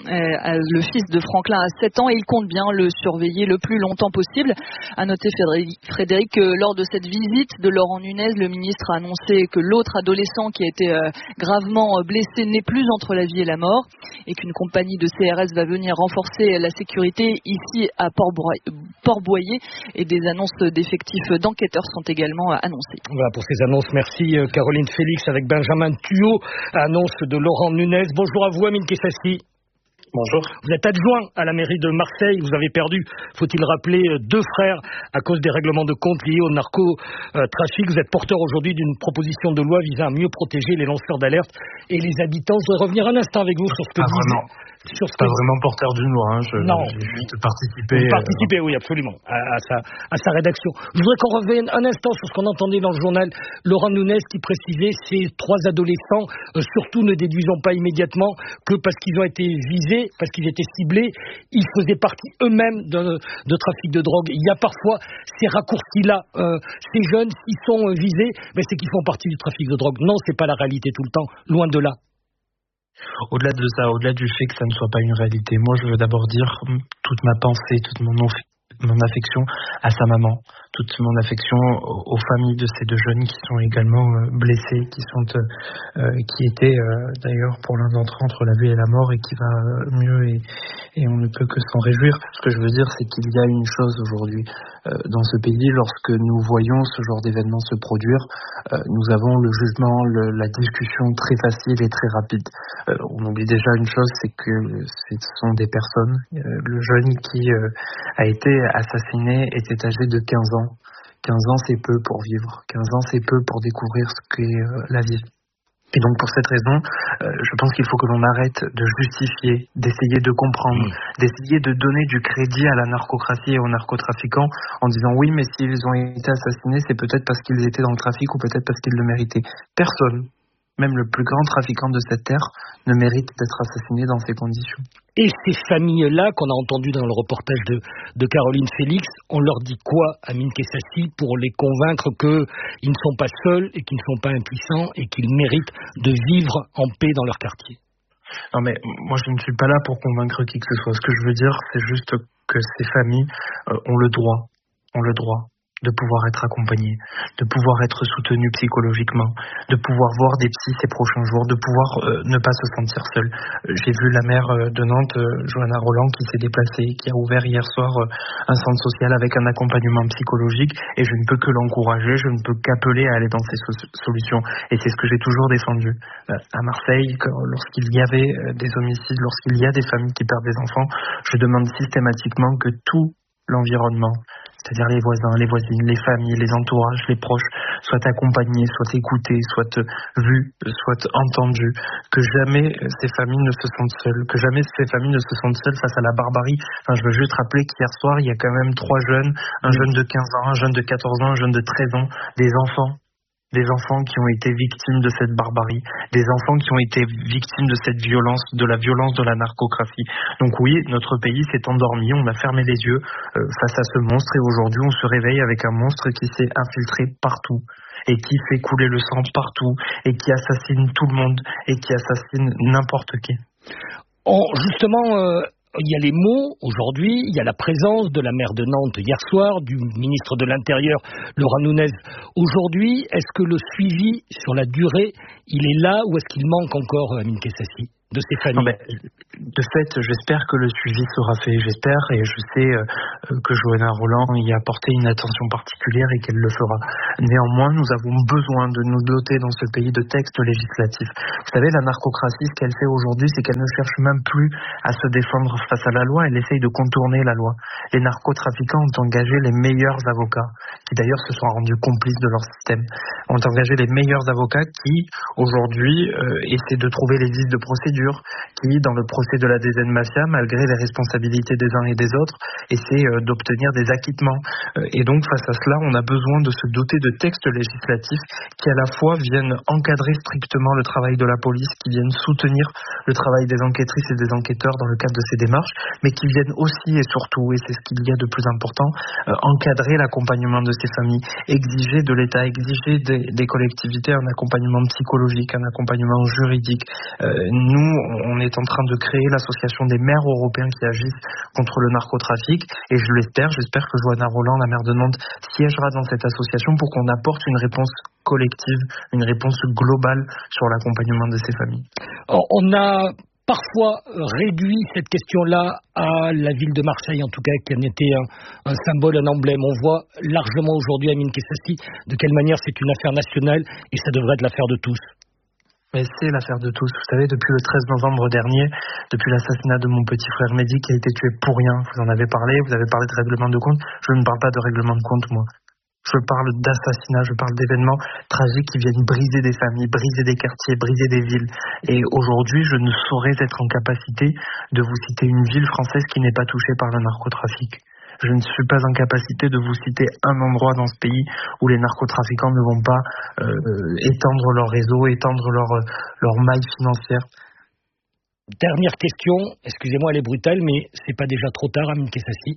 Le fils de Franklin a 7 ans et il compte bien le surveiller le plus longtemps possible. À noter, Frédéric, que lors de cette visite de Laurent Nunez, le ministre a annoncé que l'autre adolescent qui a été gravement blessé n'est plus entre la vie et la mort et qu'une compagnie de CRS va venir renforcer la sécurité ici à Port-Boyer et des annonces d'effectifs d'enquêteurs sont également annoncées. Voilà pour ces annonces. Merci Caroline Félix avec Benjamin Thuot. Annonce de Laurent Nunez. Bonjour à vous, Amine Kessassi. Bonjour. Vous êtes adjoint à la mairie de Marseille. Vous avez perdu, faut-il rappeler, 2 frères à cause des règlements de compte liés au narcotrafic. Vous êtes porteur aujourd'hui d'une proposition de loi visant à mieux protéger les lanceurs d'alerte et les habitants. Je voudrais revenir un instant avec vous sur ce que pas vraiment porteur d'une loi. J'ai juste participé. Vous participez, oui, absolument, à sa rédaction. Je voudrais qu'on revienne un instant sur ce qu'on entendait dans le journal. Laurent Nunez qui précisait ces 3 adolescents, surtout ne déduisons pas immédiatement que parce qu'ils ont été visés, parce qu'ils étaient ciblés, ils faisaient partie eux-mêmes de trafic de drogue. Il y a parfois ces raccourcis-là. Ces jeunes, s'ils sont visés, c'est qu'ils font partie du trafic de drogue. Non, c'est pas la réalité tout le temps, loin de là. Au-delà de ça, au-delà du fait que ça ne soit pas une réalité, moi je veux d'abord dire toute ma pensée, toute mon affection à sa maman, toute mon affection aux familles de ces 2 jeunes qui sont également blessés, qui étaient d'ailleurs pour l'un d'entre eux entre la vie et la mort et qui va mieux et on ne peut que s'en réjouir. Ce que je veux dire, c'est qu'il y a une chose aujourd'hui dans ce pays, lorsque nous voyons ce genre d'événement se produire, nous avons le jugement, la discussion très facile et très rapide. On oublie déjà une chose, c'est que ce sont des personnes. Le jeune qui a été assassiné était âgé de 15 ans. 15 ans, c'est peu pour vivre. 15 ans, c'est peu pour découvrir ce qu'est la vie. Et donc pour cette raison, je pense qu'il faut que l'on arrête de justifier, d'essayer de comprendre, d'essayer de donner du crédit à la narcocratie et aux narcotrafiquants en disant oui, mais s'ils ont été assassinés, c'est peut-être parce qu'ils étaient dans le trafic ou peut-être parce qu'ils le méritaient. Personne, même le plus grand trafiquant de cette terre, ne mérite d'être assassiné dans ces conditions. Et ces familles-là, qu'on a entendues dans le reportage de Caroline Félix, on leur dit quoi, Amine Kessassi, pour les convaincre qu'ils ne sont pas seuls et qu'ils ne sont pas impuissants et qu'ils méritent de vivre en paix dans leur quartier? Non mais moi je ne suis pas là pour convaincre qui que ce soit. Ce que je veux dire, c'est juste que ces familles ont le droit de pouvoir être accompagné, de pouvoir être soutenu psychologiquement, de pouvoir voir des psys ces prochains jours, de pouvoir ne pas se sentir seul. J'ai vu la maire de Nantes, Johanna Roland, qui s'est déplacée, qui a ouvert hier soir un centre social avec un accompagnement psychologique, et je ne peux que l'encourager, je ne peux qu'appeler à aller dans ces solutions. Et c'est ce que j'ai toujours défendu. À Marseille, lorsqu'il y avait des homicides, lorsqu'il y a des familles qui perdent des enfants, je demande systématiquement que tout l'environnement, c'est-à-dire les voisins, les voisines, les familles, les entourages, les proches, soient accompagnés, soient écoutés, soient vus, soient entendus, que jamais ces familles ne se sentent seules, que jamais ces familles ne se sentent seules face à la barbarie. Enfin, je veux juste rappeler qu'hier soir, il y a quand même 3 jeunes, un jeune de 15 ans, un jeune de 14 ans, un jeune de 13 ans, des enfants qui ont été victimes de cette barbarie, des enfants qui ont été victimes de cette violence, de la violence de la narcotrafic. Donc oui, notre pays s'est endormi, on a fermé les yeux face à ce monstre, et aujourd'hui on se réveille avec un monstre qui s'est infiltré partout et qui fait couler le sang partout et qui assassine tout le monde et qui assassine n'importe qui. Justement, il y a les mots aujourd'hui, il y a la présence de la maire de Nantes hier soir, du ministre de l'Intérieur, Laura Nunez. Aujourd'hui, est-ce que le suivi sur la durée, il est là, ou est-ce qu'il manque encore, Amine Kessassi, de ces familles? De fait, j'espère que le suivi sera fait, j'espère, et je sais que Johanna Roland y a apporté une attention particulière et qu'elle le fera. Néanmoins, nous avons besoin de nous doter dans ce pays de textes législatifs. Vous savez, la narcocratie, ce qu'elle fait aujourd'hui, c'est qu'elle ne cherche même plus à se défendre face à la loi, elle essaye de contourner la loi. Les narcotrafiquants ont engagé les meilleurs avocats, qui d'ailleurs se sont rendus complices de leur système, ont engagé les meilleurs avocats qui, aujourd'hui, essaient de trouver les vices de procédure, qui, dans le procès de la DZ Mafia, malgré les responsabilités des uns et des autres, essaient d'obtenir des acquittements. Et donc, face à cela, on a besoin de se doter de textes législatifs qui, à la fois, viennent encadrer strictement le travail de la police, qui viennent soutenir le travail des enquêtrices et des enquêteurs dans le cadre de ces démarches, mais qui viennent aussi et surtout, et c'est ce qu'il y a de plus important, encadrer l'accompagnement de ces familles, exiger de l'État, exiger des collectivités un accompagnement psychologique, un accompagnement juridique. Nous, on est en train de créer l'association des maires européens qui agissent contre le narcotrafic, et j'espère que Johanna Roland, la maire de Nantes, siégera dans cette association pour qu'on apporte une réponse collective, une réponse globale sur l'accompagnement de ces familles. On a parfois réduit cette question-là à la ville de Marseille, en tout cas, qui en était un symbole, un emblème. On voit largement aujourd'hui, Amine Kessassi, de quelle manière c'est une affaire nationale, et ça devrait être l'affaire de tous. Mais c'est l'affaire de tous. Vous savez, depuis le 13 novembre dernier, depuis l'assassinat de mon petit frère Mehdi qui a été tué pour rien, vous en avez parlé, vous avez parlé de règlement de compte. Je ne parle pas de règlement de compte, moi. Je parle d'assassinat, je parle d'événements tragiques qui viennent briser des familles, briser des quartiers, briser des villes. Et aujourd'hui, je ne saurais être en capacité de vous citer une ville française qui n'est pas touchée par le narcotrafic. Je ne suis pas en capacité de vous citer un endroit dans ce pays où les narcotrafiquants ne vont pas étendre leur réseau, étendre leur maille financière. Dernière question, excusez-moi, elle est brutale, mais c'est pas déjà trop tard, Amine Kessassi?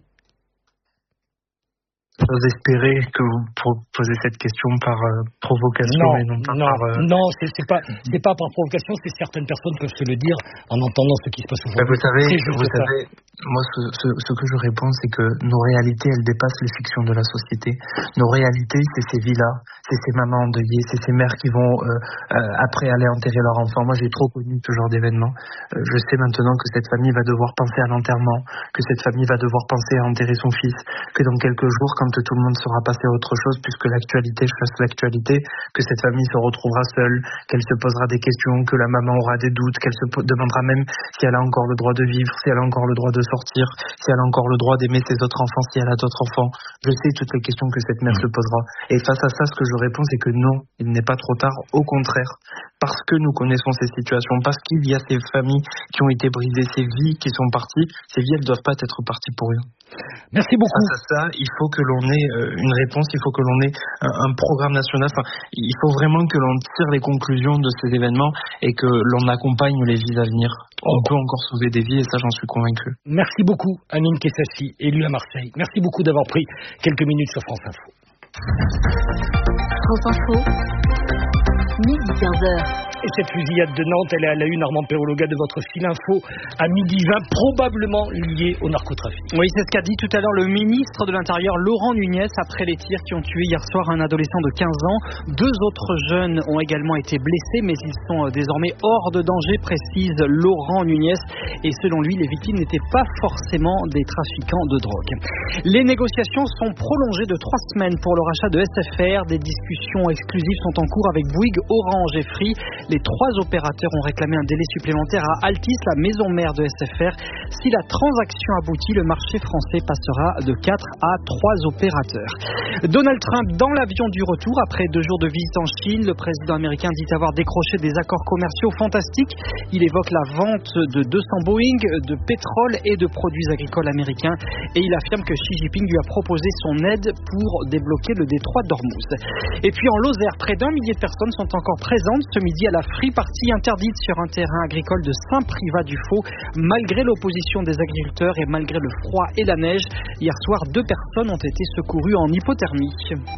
J'ose espérer que vous posez cette question par provocation et non pas par... Non, c'est pas par provocation, c'est certaines personnes peuvent se le dire en entendant ce qui se passe aujourd'hui. Vous savez, moi ce que je réponds, c'est que nos réalités, elles dépassent les fictions de la société. Nos réalités, c'est ces villas, c'est ces mamans endeuillées, c'est ces mères qui vont après aller enterrer leur enfant. Moi, j'ai trop connu ce genre d'événement. Je sais maintenant que cette famille va devoir penser à l'enterrement, que cette famille va devoir penser à enterrer son fils, que dans quelques jours, quand tout le monde sera passé à autre chose, puisque l'actualité chasse l'actualité, que cette famille se retrouvera seule, qu'elle se posera des questions, que la maman aura des doutes, qu'elle se demandera même si elle a encore le droit de vivre, si elle a encore le droit de sortir, si elle a encore le droit d'aimer ses autres enfants, si elle a d'autres enfants. Je sais toutes les questions que cette mère se posera. Et face à ça, ce que je réponds, c'est que non, il n'est pas trop tard. Au contraire, parce que nous connaissons ces situations, parce qu'il y a ces familles qui ont été brisées, ces vies qui sont parties, ces vies, elles ne doivent pas être parties pour rien. Merci beaucoup. Face à ça, il faut que l'on ait une réponse, il faut que l'on ait un programme national. Enfin, il faut vraiment que l'on tire les conclusions de ces événements et que l'on accompagne les vies à venir. On peut encore sauver des vies et ça, j'en suis convaincu. Merci beaucoup, Amine Kessassi, élue à Marseille. Merci beaucoup d'avoir pris quelques minutes sur France Info. France Info, midi 15h. Et cette fusillade de Nantes, elle est à la une, Armand Perologa, de votre fil info à 12h20, probablement liée au narcotrafic. Oui, c'est ce qu'a dit tout à l'heure le ministre de l'Intérieur, Laurent Nunez, après les tirs qui ont tué hier soir un adolescent de 15 ans. 2 autres jeunes ont également été blessés, mais ils sont désormais hors de danger, précise Laurent Nunez. Et selon lui, les victimes n'étaient pas forcément des trafiquants de drogue. Les négociations sont prolongées de 3 semaines pour le rachat de SFR. Des discussions exclusives sont en cours avec Bouygues, Orange et Free. Les 3 opérateurs ont réclamé un délai supplémentaire à Altis, la maison mère de SFR. Si la transaction aboutit, le marché français passera de 4 à 3 opérateurs. Donald Trump dans l'avion du retour après 2 jours de visite en Chine. Le président américain dit avoir décroché des accords commerciaux fantastiques. Il évoque la vente de 200 Boeing, de pétrole et de produits agricoles américains. Et il affirme que Xi Jinping lui a proposé son aide pour débloquer le détroit d'Ormuz. Et puis en Lozère, près d'1 millier de personnes sont encore présentes ce midi à la Free Party interdite sur un terrain agricole de Saint-Privat-du-Faux, malgré l'opposition des agriculteurs et malgré le froid et la neige. Hier soir, 2 personnes ont été secourues en hypothermie.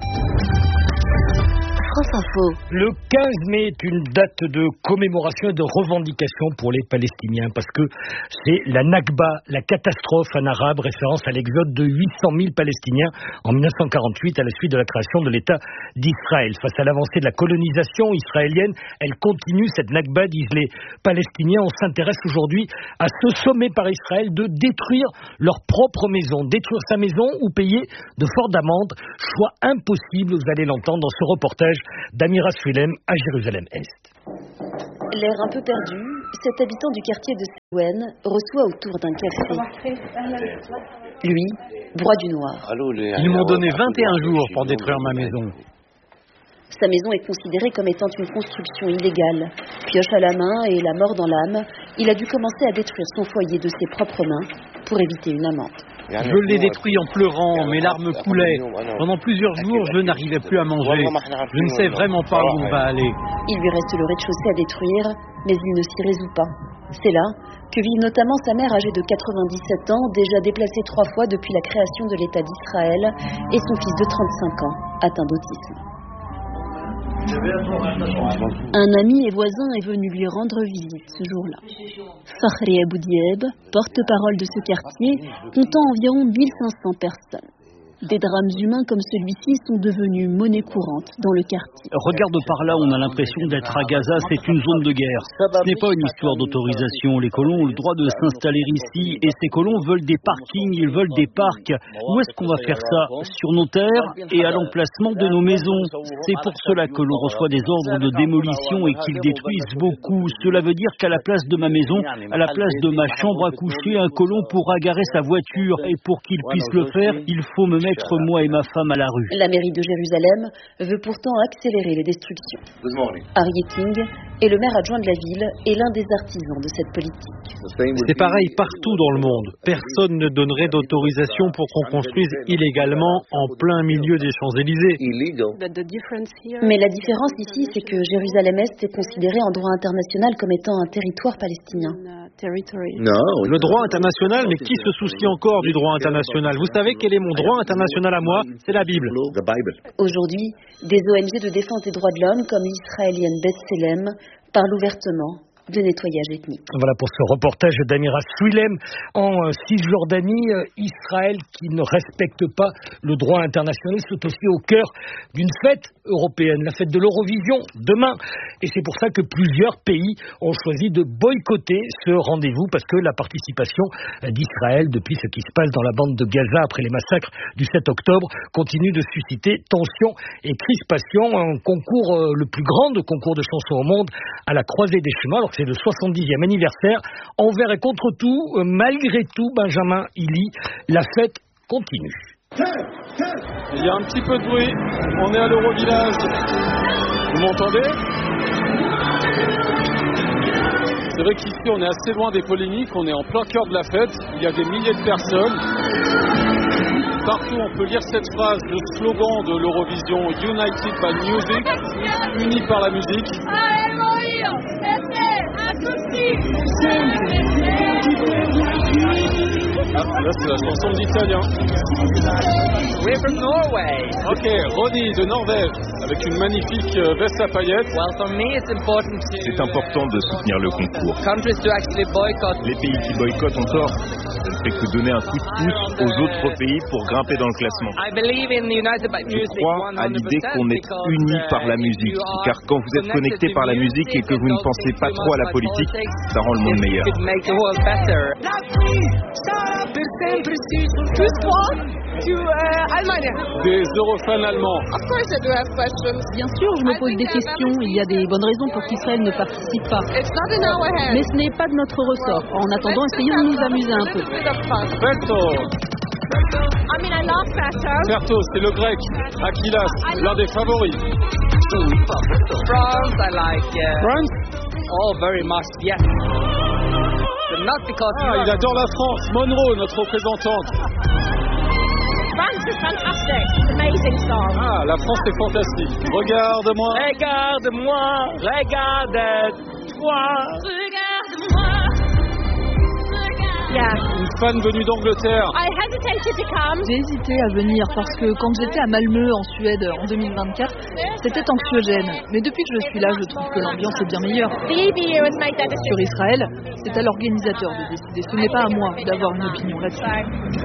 France Info. Le 15 mai est une date de commémoration et de revendication pour les Palestiniens parce que c'est la Nakba, la catastrophe en arabe, référence à l'exode de 800 000 Palestiniens en 1948 à la suite de la création de l'État d'Israël. Face à l'avancée de la colonisation israélienne, elle continue, cette Nakba, disent les Palestiniens. On s'intéresse aujourd'hui à ce sommet par Israël de détruire leur propre maison, détruire sa maison ou payer de fortes amendes. Choix impossible, vous allez l'entendre dans ce reportage d'Amira Swilem à Jérusalem-Est. L'air un peu perdu, cet habitant du quartier de Sewen reçoit autour d'un café. Lui, broie du noir. Ils m'ont donné 21 jours pour détruire ma maison. Sa maison est considérée comme étant une construction illégale. Pioche à la main et la mort dans l'âme, il a dû commencer à détruire son foyer de ses propres mains pour éviter une amende. Je l'ai détruit en pleurant, mes larmes coulaient. Pendant plusieurs jours, je n'arrivais plus à manger. Je ne sais vraiment pas où on va aller. Il lui reste le rez-de-chaussée à détruire, mais il ne s'y résout pas. C'est là que vit notamment sa mère âgée de 97 ans, déjà déplacée 3 fois depuis la création de l'État d'Israël, et son fils de 35 ans, atteint d'autisme. Un ami et voisin est venu lui rendre visite ce jour-là. Fakhri Aboudieb, porte-parole de ce quartier, comptant environ 1500 personnes. Des drames humains comme celui-ci sont devenus monnaie courante dans le quartier. Regarde par là, on a l'impression d'être à Gaza, c'est une zone de guerre. Ce n'est pas une histoire d'autorisation. Les colons ont le droit de s'installer ici et ces colons veulent des parkings, ils veulent des parcs. Où est-ce qu'on va faire ça? Sur nos terres et à l'emplacement de nos maisons. C'est pour cela que l'on reçoit des ordres de démolition et qu'ils détruisent beaucoup. Cela veut dire qu'à la place de ma maison, à la place de ma chambre à coucher, un colon pourra garer sa voiture. Et pour qu'il puisse le faire, il faut me mettre moi et ma femme à la rue. La mairie de Jérusalem veut pourtant accélérer les destructions. Harry King est le maire adjoint de la ville et l'un des artisans de cette politique. C'est pareil partout dans le monde. Personne ne donnerait d'autorisation pour qu'on construise illégalement en plein milieu des Champs-Élysées. Mais la différence ici, c'est que Jérusalem-Est est considéré en droit international comme étant un territoire palestinien. Le droit international, mais qui se soucie encore du droit international? Vous savez quel est mon droit international à moi? C'est la Bible. Aujourd'hui, des ONG de défense des droits de l'homme comme l'israélienne B'Tselem parlent ouvertement de nettoyage ethnique. Voilà pour ce reportage d'Amira Swilem. En Cisjordanie, Israël qui ne respecte pas le droit international, c'est aussi au cœur d'une fête européenne, la fête de l'Eurovision, demain. Et c'est pour ça que plusieurs pays ont choisi de boycotter ce rendez-vous, parce que la participation d'Israël, depuis ce qui se passe dans la bande de Gaza après les massacres du 7 octobre, continue de susciter tensions et crispations. Un concours, le plus grand concours de chansons au monde, à la croisée des chemins, alors que c'est le 70e anniversaire. Envers et contre tout, malgré tout, Benjamin Illy, la fête continue. Il y a un petit peu de bruit. On est à l'Eurovillage. Vous m'entendez? C'est vrai qu'ici, on est assez loin des polémiques. On est en plein cœur de la fête. Il y a des milliers de personnes. Partout, on peut lire cette phrase, le slogan de l'Eurovision, United by Music, unis par la musique. Là, c'est la chanson d'italien. We're from Norway. Ok, Ronnie de Norvège. avec une magnifique veste à paillettes. C'est important de soutenir le concours. Les pays qui boycottent ont tort. Ça ne fait que donner un coup de pouce aux autres pays pour grimper dans le classement. Je crois à l'idée qu'on est unis par la musique, car quand vous êtes connectés par la musique et que vous ne pensez pas trop à la politique, ça rend le monde meilleur. Des Eurofans allemands. Bien sûr, je me pose des questions. Il y a des bonnes raisons pour qu'Israël ne participe pas. Mais ce n'est pas de notre ressort. En attendant, essayons de nous amuser un peu. Berto, c'est le grec. Aquilas, l'un des favoris. France? Oh, very much, yes. But not because il adore la France. Monroe, notre représentante. France is fantastic. It's an amazing song. Ah, la France est fantastique. Regarde-moi. Regarde-moi. Regarde-toi. Regarde-moi. Une fan venue d'Angleterre. J'ai hésité à venir parce que quand j'étais à Malmö en Suède en 2024, c'était anxiogène. Mais depuis que je suis là, je trouve que l'ambiance est bien meilleure. Sur Israël, c'est à l'organisateur de décider. Ce n'est pas à moi d'avoir une opinion là-dessus.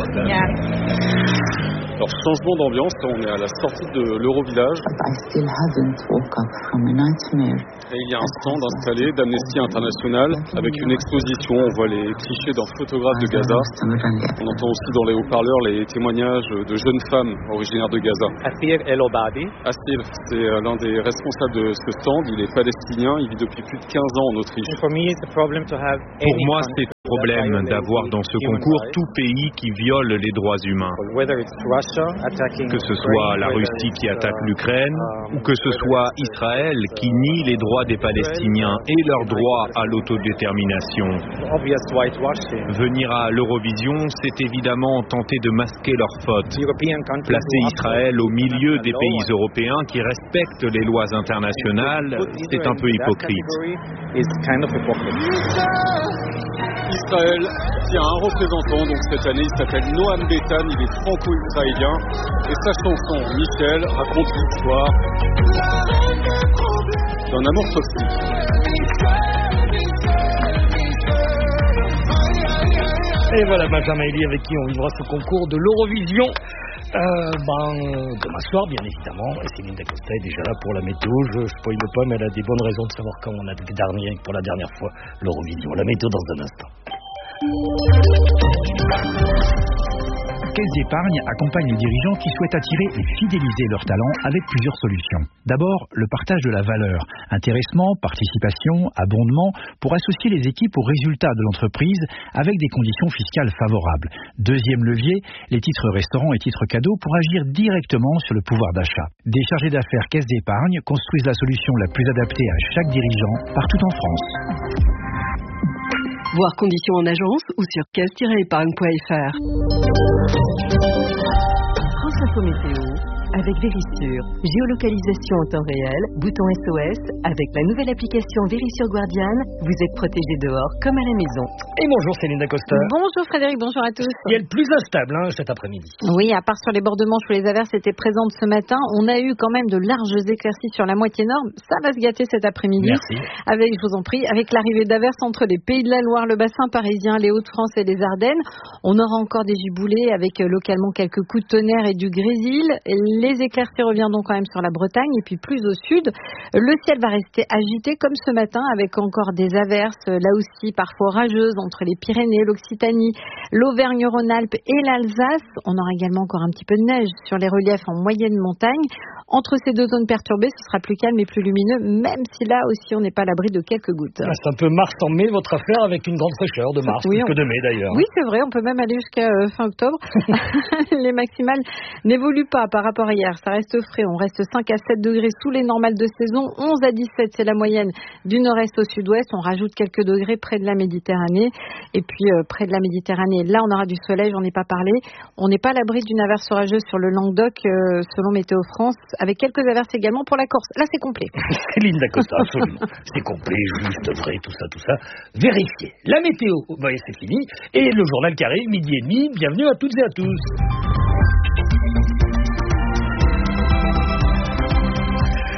Alors, changement d'ambiance, on est à la sortie de l'Eurovillage. Et il y a un stand installé d'Amnesty International avec une exposition. On voit les clichés d'un photographe de Gaza. On entend aussi dans les haut-parleurs les témoignages de jeunes femmes originaires de Gaza. Asir El-Obadi. Asir, c'est l'un des responsables de ce stand. Il est palestinien, il vit depuis plus de 15 ans en Autriche. Pour moi, c'est un problème d'avoir dans ce concours tout pays qui viole les droits humains. Que ce soit la Russie qui attaque l'Ukraine ou que ce soit Israël qui nie les droits des Palestiniens et leur droit à l'autodétermination. Venir à l'Eurovision, c'est évidemment tenter de masquer leurs fautes. Placer Israël au milieu des pays européens qui respectent les lois internationales, c'est un peu hypocrite. Israël qui a un représentant, donc cette année il s'appelle Noam Betan, il est franco-israélien et sa chanson Michel raconte l'histoire d'un amour toxique. Et voilà Benjamin Elie avec qui on vivra ce concours de l'Eurovision demain soir bien évidemment. Et Céline Dacosta est déjà là pour la météo. Je spoile pas, mais elle a des bonnes raisons de savoir quand on a pour la dernière fois l'Eurovision. La météo dans un instant. Caisse d'épargne accompagne les dirigeants qui souhaitent attirer et fidéliser leurs talents avec plusieurs solutions. D'abord, le partage de la valeur, intéressement, participation, abondement, pour associer les équipes aux résultats de l'entreprise avec des conditions fiscales favorables. Deuxième levier, les titres restaurants et titres cadeaux pour agir directement sur le pouvoir d'achat. Des chargés d'affaires Caisse d'épargne construisent la solution la plus adaptée à chaque dirigeant partout en France. Voir conditions en agence ou sur caisse-épargne.fr. France Info Météo avec Vérissure. Géolocalisation en temps réel, bouton SOS. Avec la nouvelle application Vérissure Guardian, vous êtes protégé dehors comme à la maison. Et bonjour Céline Dacosta. Bonjour Frédéric, bonjour à tous. Ciel plus instable cet après-midi. Oui, à part sur les bords de Manche où les averses étaient présentes ce matin, on a eu quand même de larges éclaircies sur la moitié nord. Ça va se gâter cet après-midi. Merci. Je vous en prie, avec l'arrivée d'averses entre les Pays de la Loire, le bassin parisien, les Hauts-de-France et les Ardennes. On aura encore des giboulées avec localement quelques coups de tonnerre et du grésil. Les éclaircies reviendront quand même sur la Bretagne et puis plus au sud. Le ciel va rester agité comme ce matin avec encore des averses, là aussi parfois orageuses entre les Pyrénées, l'Occitanie, l'Auvergne-Rhône-Alpes et l'Alsace. On aura également encore un petit peu de neige sur les reliefs en moyenne montagne. Entre ces deux zones perturbées, ce sera plus calme et plus lumineux, même si là aussi on n'est pas à l'abri de quelques gouttes. C'est un peu mars en mai votre affaire avec une grande fraîcheur de mars, plus que de mai d'ailleurs. Oui, c'est vrai, on peut même aller jusqu'à fin octobre. Les maximales n'évoluent pas par rapport à hier, ça reste frais, on reste 5 à 7 degrés sous les normales de saison, 11 à 17 c'est la moyenne du nord-est au sud-ouest, on rajoute quelques degrés près de la Méditerranée, et puis près de la Méditerranée, là on aura du soleil, j'en ai pas parlé, on n'est pas à l'abri d'une averse orageuse sur le Languedoc selon Météo France, avec quelques averses également pour la Corse, là c'est complet. Céline Dacosta, absolument, c'est complet, juste, vrai, tout ça, vérifiez. La météo, c'est fini, et le journal qui arrive, 12h30, bienvenue à toutes et à tous.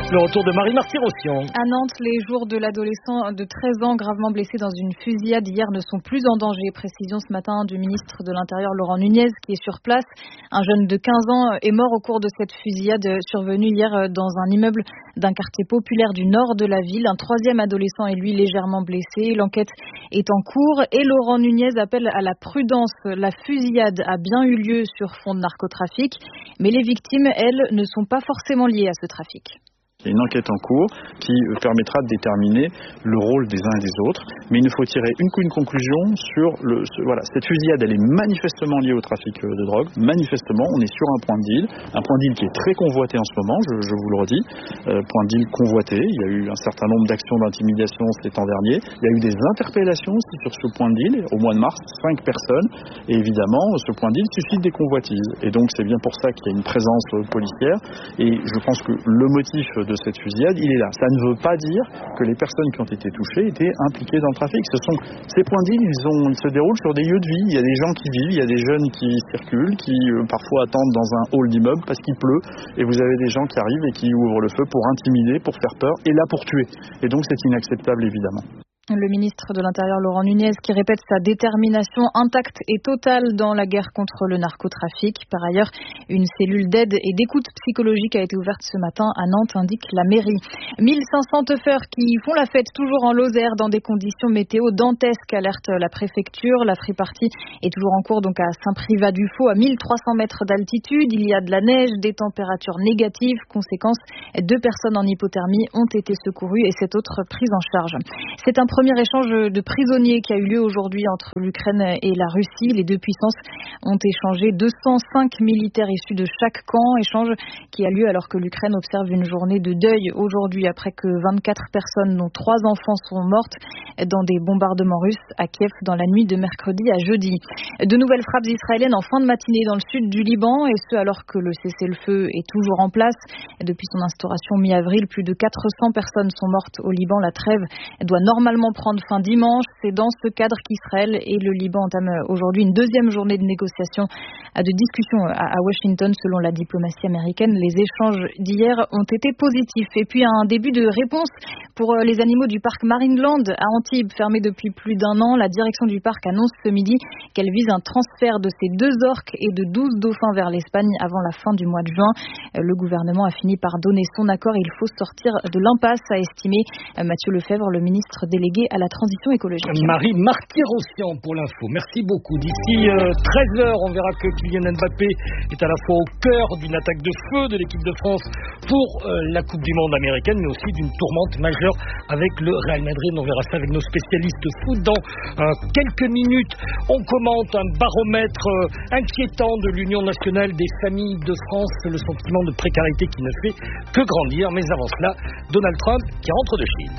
Le retour de Marie Marty-Rossian. À Nantes, les jours de l'adolescent de 13 ans gravement blessé dans une fusillade hier ne sont plus en danger. Précision ce matin du ministre de l'Intérieur Laurent Nunez qui est sur place. Un jeune de 15 ans est mort au cours de cette fusillade survenue hier dans un immeuble d'un quartier populaire du nord de la ville. Un troisième adolescent est lui légèrement blessé. L'enquête est en cours et Laurent Nunez appelle à la prudence. La fusillade a bien eu lieu sur fond de narcotrafic, mais les victimes, elles, ne sont pas forcément liées à ce trafic. Il y a une enquête en cours qui permettra de déterminer le rôle des uns et des autres, mais il nous faut tirer une conclusion sur cette fusillade. Elle est manifestement liée au trafic de drogue. Manifestement, on est sur un point de deal qui est très convoité en ce moment, je vous le redis, point de deal convoité. Il y a eu un certain nombre d'actions d'intimidation cet an dernier. Il y a eu des interpellations aussi sur ce point de deal au mois de mars, 5 personnes, et évidemment, ce point de deal suscite des convoitises. Et donc, c'est bien pour ça qu'il y a une présence policière, et je pense que le motif de cette fusillade, il est là. Ça ne veut pas dire que les personnes qui ont été touchées étaient impliquées dans le trafic. Ces points de deal, ils se déroulent sur des lieux de vie. Il y a des gens qui vivent, il y a des jeunes qui circulent, qui parfois attendent dans un hall d'immeuble parce qu'il pleut, et vous avez des gens qui arrivent et qui ouvrent le feu pour intimider, pour faire peur, et là pour tuer. Et donc c'est inacceptable évidemment. Le ministre de l'Intérieur Laurent Nunez qui répète sa détermination intacte et totale dans la guerre contre le narcotrafic. Par ailleurs, une cellule d'aide et d'écoute psychologique a été ouverte ce matin à Nantes, indique la mairie. 1500 teufeurs qui font la fête toujours en Lozère dans des conditions météo dantesques, alerte la préfecture. La free party est toujours en cours donc à Saint-Privat-du-Faux, à 1300 mètres d'altitude. Il y a de la neige, des températures négatives. Conséquence, 2 personnes en hypothermie ont été secourues et 7 autres prises en charge. C'est un premier échange de prisonniers qui a eu lieu aujourd'hui entre l'Ukraine et la Russie. Les deux puissances ont échangé 205 militaires issus de chaque camp. Échange qui a lieu alors que l'Ukraine observe une journée de deuil aujourd'hui après que 24 personnes, dont 3 enfants, sont mortes dans des bombardements russes à Kiev dans la nuit de mercredi à jeudi. De nouvelles frappes israéliennes en fin de matinée dans le sud du Liban, et ce alors que le cessez-le-feu est toujours en place. Depuis son instauration mi-avril, plus de 400 personnes sont mortes au Liban. La trêve doit normalement prendre fin dimanche. C'est dans ce cadre qu'Israël et le Liban entament aujourd'hui une deuxième journée de négociations, de discussions à Washington. Selon la diplomatie américaine, les échanges d'hier ont été positifs. Et puis un début de réponse pour les animaux du parc Marineland à Antibes, fermé depuis plus d'1 an. La direction du parc annonce ce midi qu'elle vise un transfert de ces 2 orques et de 12 dauphins vers l'Espagne avant la fin du mois de juin. Le gouvernement a fini par donner son accord. Il faut sortir de l'impasse, a estimé Mathieu Lefebvre, le ministre délégué à la transition écologique. Marie Marty-Rossian pour l'info. Merci beaucoup. D'ici 13h, on verra que Kylian Mbappé est à la fois au cœur d'une attaque de feu de l'équipe de France pour la Coupe du Monde américaine, mais aussi d'une tourmente majeure avec le Real Madrid. On verra ça avec nos spécialistes foot dans quelques minutes. On commente un baromètre inquiétant de l'Union nationale des familles de France, le sentiment de précarité qui ne fait que grandir. Mais avant cela, Donald Trump qui rentre de Chine.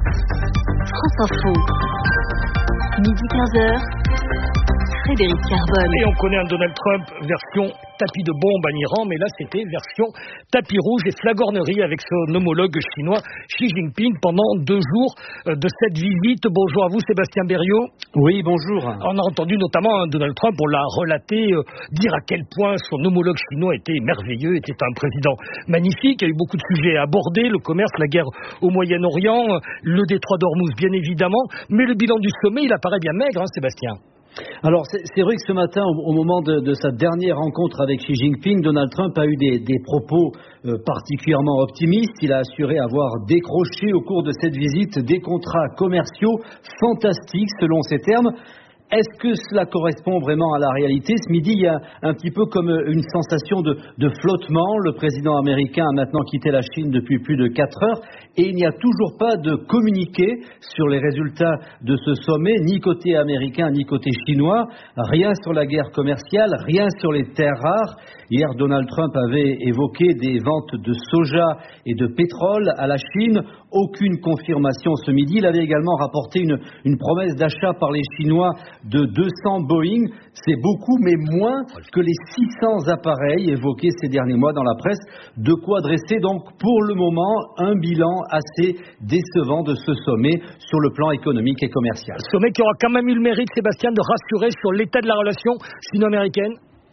France Info, midi 15h, Frédéric Carbone. Et on connaît un Donald Trump version tapis de bombe en Iran, mais là c'était version tapis rouge et flagornerie avec son homologue chinois Xi Jinping pendant 2 jours de cette visite. Bonjour à vous Sébastien Berriot. Oui, bonjour. On a entendu notamment Donald Trump, on l'a relaté, dire à quel point son homologue chinois était merveilleux, était un président magnifique. Il y a eu beaucoup de sujets à aborder, le commerce, la guerre au Moyen-Orient, le détroit d'Ormuz bien évidemment, mais le bilan du sommet il apparaît bien maigre, hein, Sébastien. Alors c'est vrai que ce matin, au moment de sa dernière rencontre avec Xi Jinping, Donald Trump a eu des propos particulièrement optimistes. Il a assuré avoir décroché au cours de cette visite des contrats commerciaux fantastiques selon ses termes. Est-ce que cela correspond vraiment à la réalité? Ce midi, il y a un petit peu comme une sensation de flottement. Le président américain a maintenant quitté la Chine depuis plus de 4 heures et il n'y a toujours pas de communiqué sur les résultats de ce sommet, ni côté américain, ni côté chinois. Rien sur la guerre commerciale, rien sur les terres rares. Hier, Donald Trump avait évoqué des ventes de soja et de pétrole à la Chine. Aucune confirmation ce midi. Il avait également rapporté une promesse d'achat par les Chinois de 200 Boeing. C'est beaucoup, mais moins que les 600 appareils évoqués ces derniers mois dans la presse. De quoi dresser donc pour le moment un bilan assez décevant de ce sommet sur le plan économique et commercial. Sommet qui aura quand même eu le mérite, Sébastien, de rassurer sur l'état de la relation sino-américaine.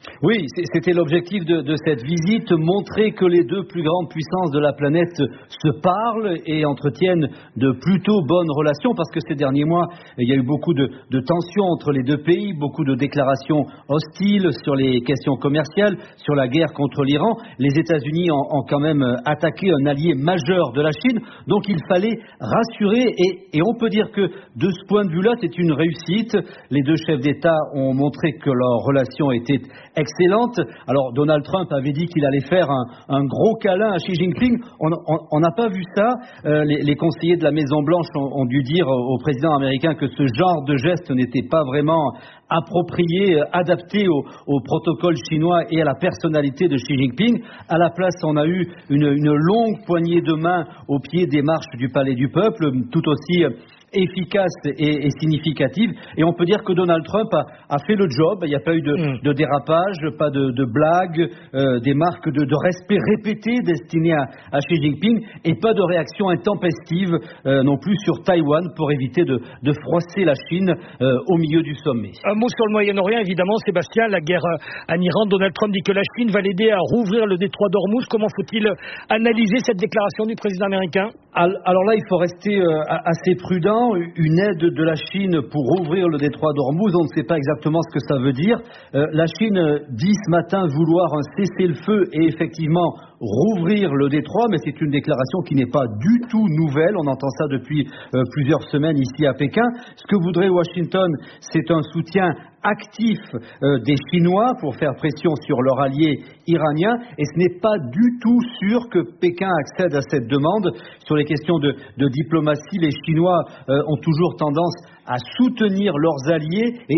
Oui, c'était l'objectif de cette visite, montrer que les deux plus grandes puissances de la planète se parlent et entretiennent de plutôt bonnes relations, parce que ces derniers mois, il y a eu beaucoup de tensions entre les deux pays, beaucoup de déclarations hostiles sur les questions commerciales, sur la guerre contre l'Iran. Les États-Unis ont quand même attaqué un allié majeur de la Chine, donc il fallait rassurer et on peut dire que de ce point de vue-là, c'est une réussite. Les deux chefs d'État ont montré que leur relation était excellente. Alors Donald Trump avait dit qu'il allait faire un gros câlin à Xi Jinping. On n'a pas vu ça. Les conseillers de la Maison-Blanche ont dû dire au président américain que ce genre de geste n'était pas vraiment approprié, adapté au protocole chinois et à la personnalité de Xi Jinping. À la place, on a eu une longue poignée de main au pied des marches du Palais du Peuple, tout aussi efficace et significative. Et on peut dire que Donald Trump a fait le job. Il n'y a pas eu de dérapage, pas de blagues, des marques de respect répétées destinées à Xi Jinping et pas de réaction intempestive non plus sur Taïwan pour éviter de froisser la Chine au milieu du sommet. Un mot sur le Moyen-Orient, évidemment, Sébastien, la guerre en Iran. Donald Trump dit que la Chine va l'aider à rouvrir le détroit d'Ormuz. Comment faut-il analyser cette déclaration du président américain? Alors là, il faut rester assez prudent. Une aide de la Chine pour ouvrir le détroit d'Ormuz, on ne sait pas exactement ce que ça veut dire. La Chine dit ce matin vouloir un cessez-le-feu et effectivement rouvrir le détroit, mais c'est une déclaration qui n'est pas du tout nouvelle. On entend ça depuis plusieurs semaines ici à Pékin. Ce que voudrait Washington, c'est un soutien actif des Chinois pour faire pression sur leur allié iranien, et ce n'est pas du tout sûr que Pékin accède à cette demande. Sur les questions de diplomatie, les Chinois ont toujours tendance à soutenir leurs alliés et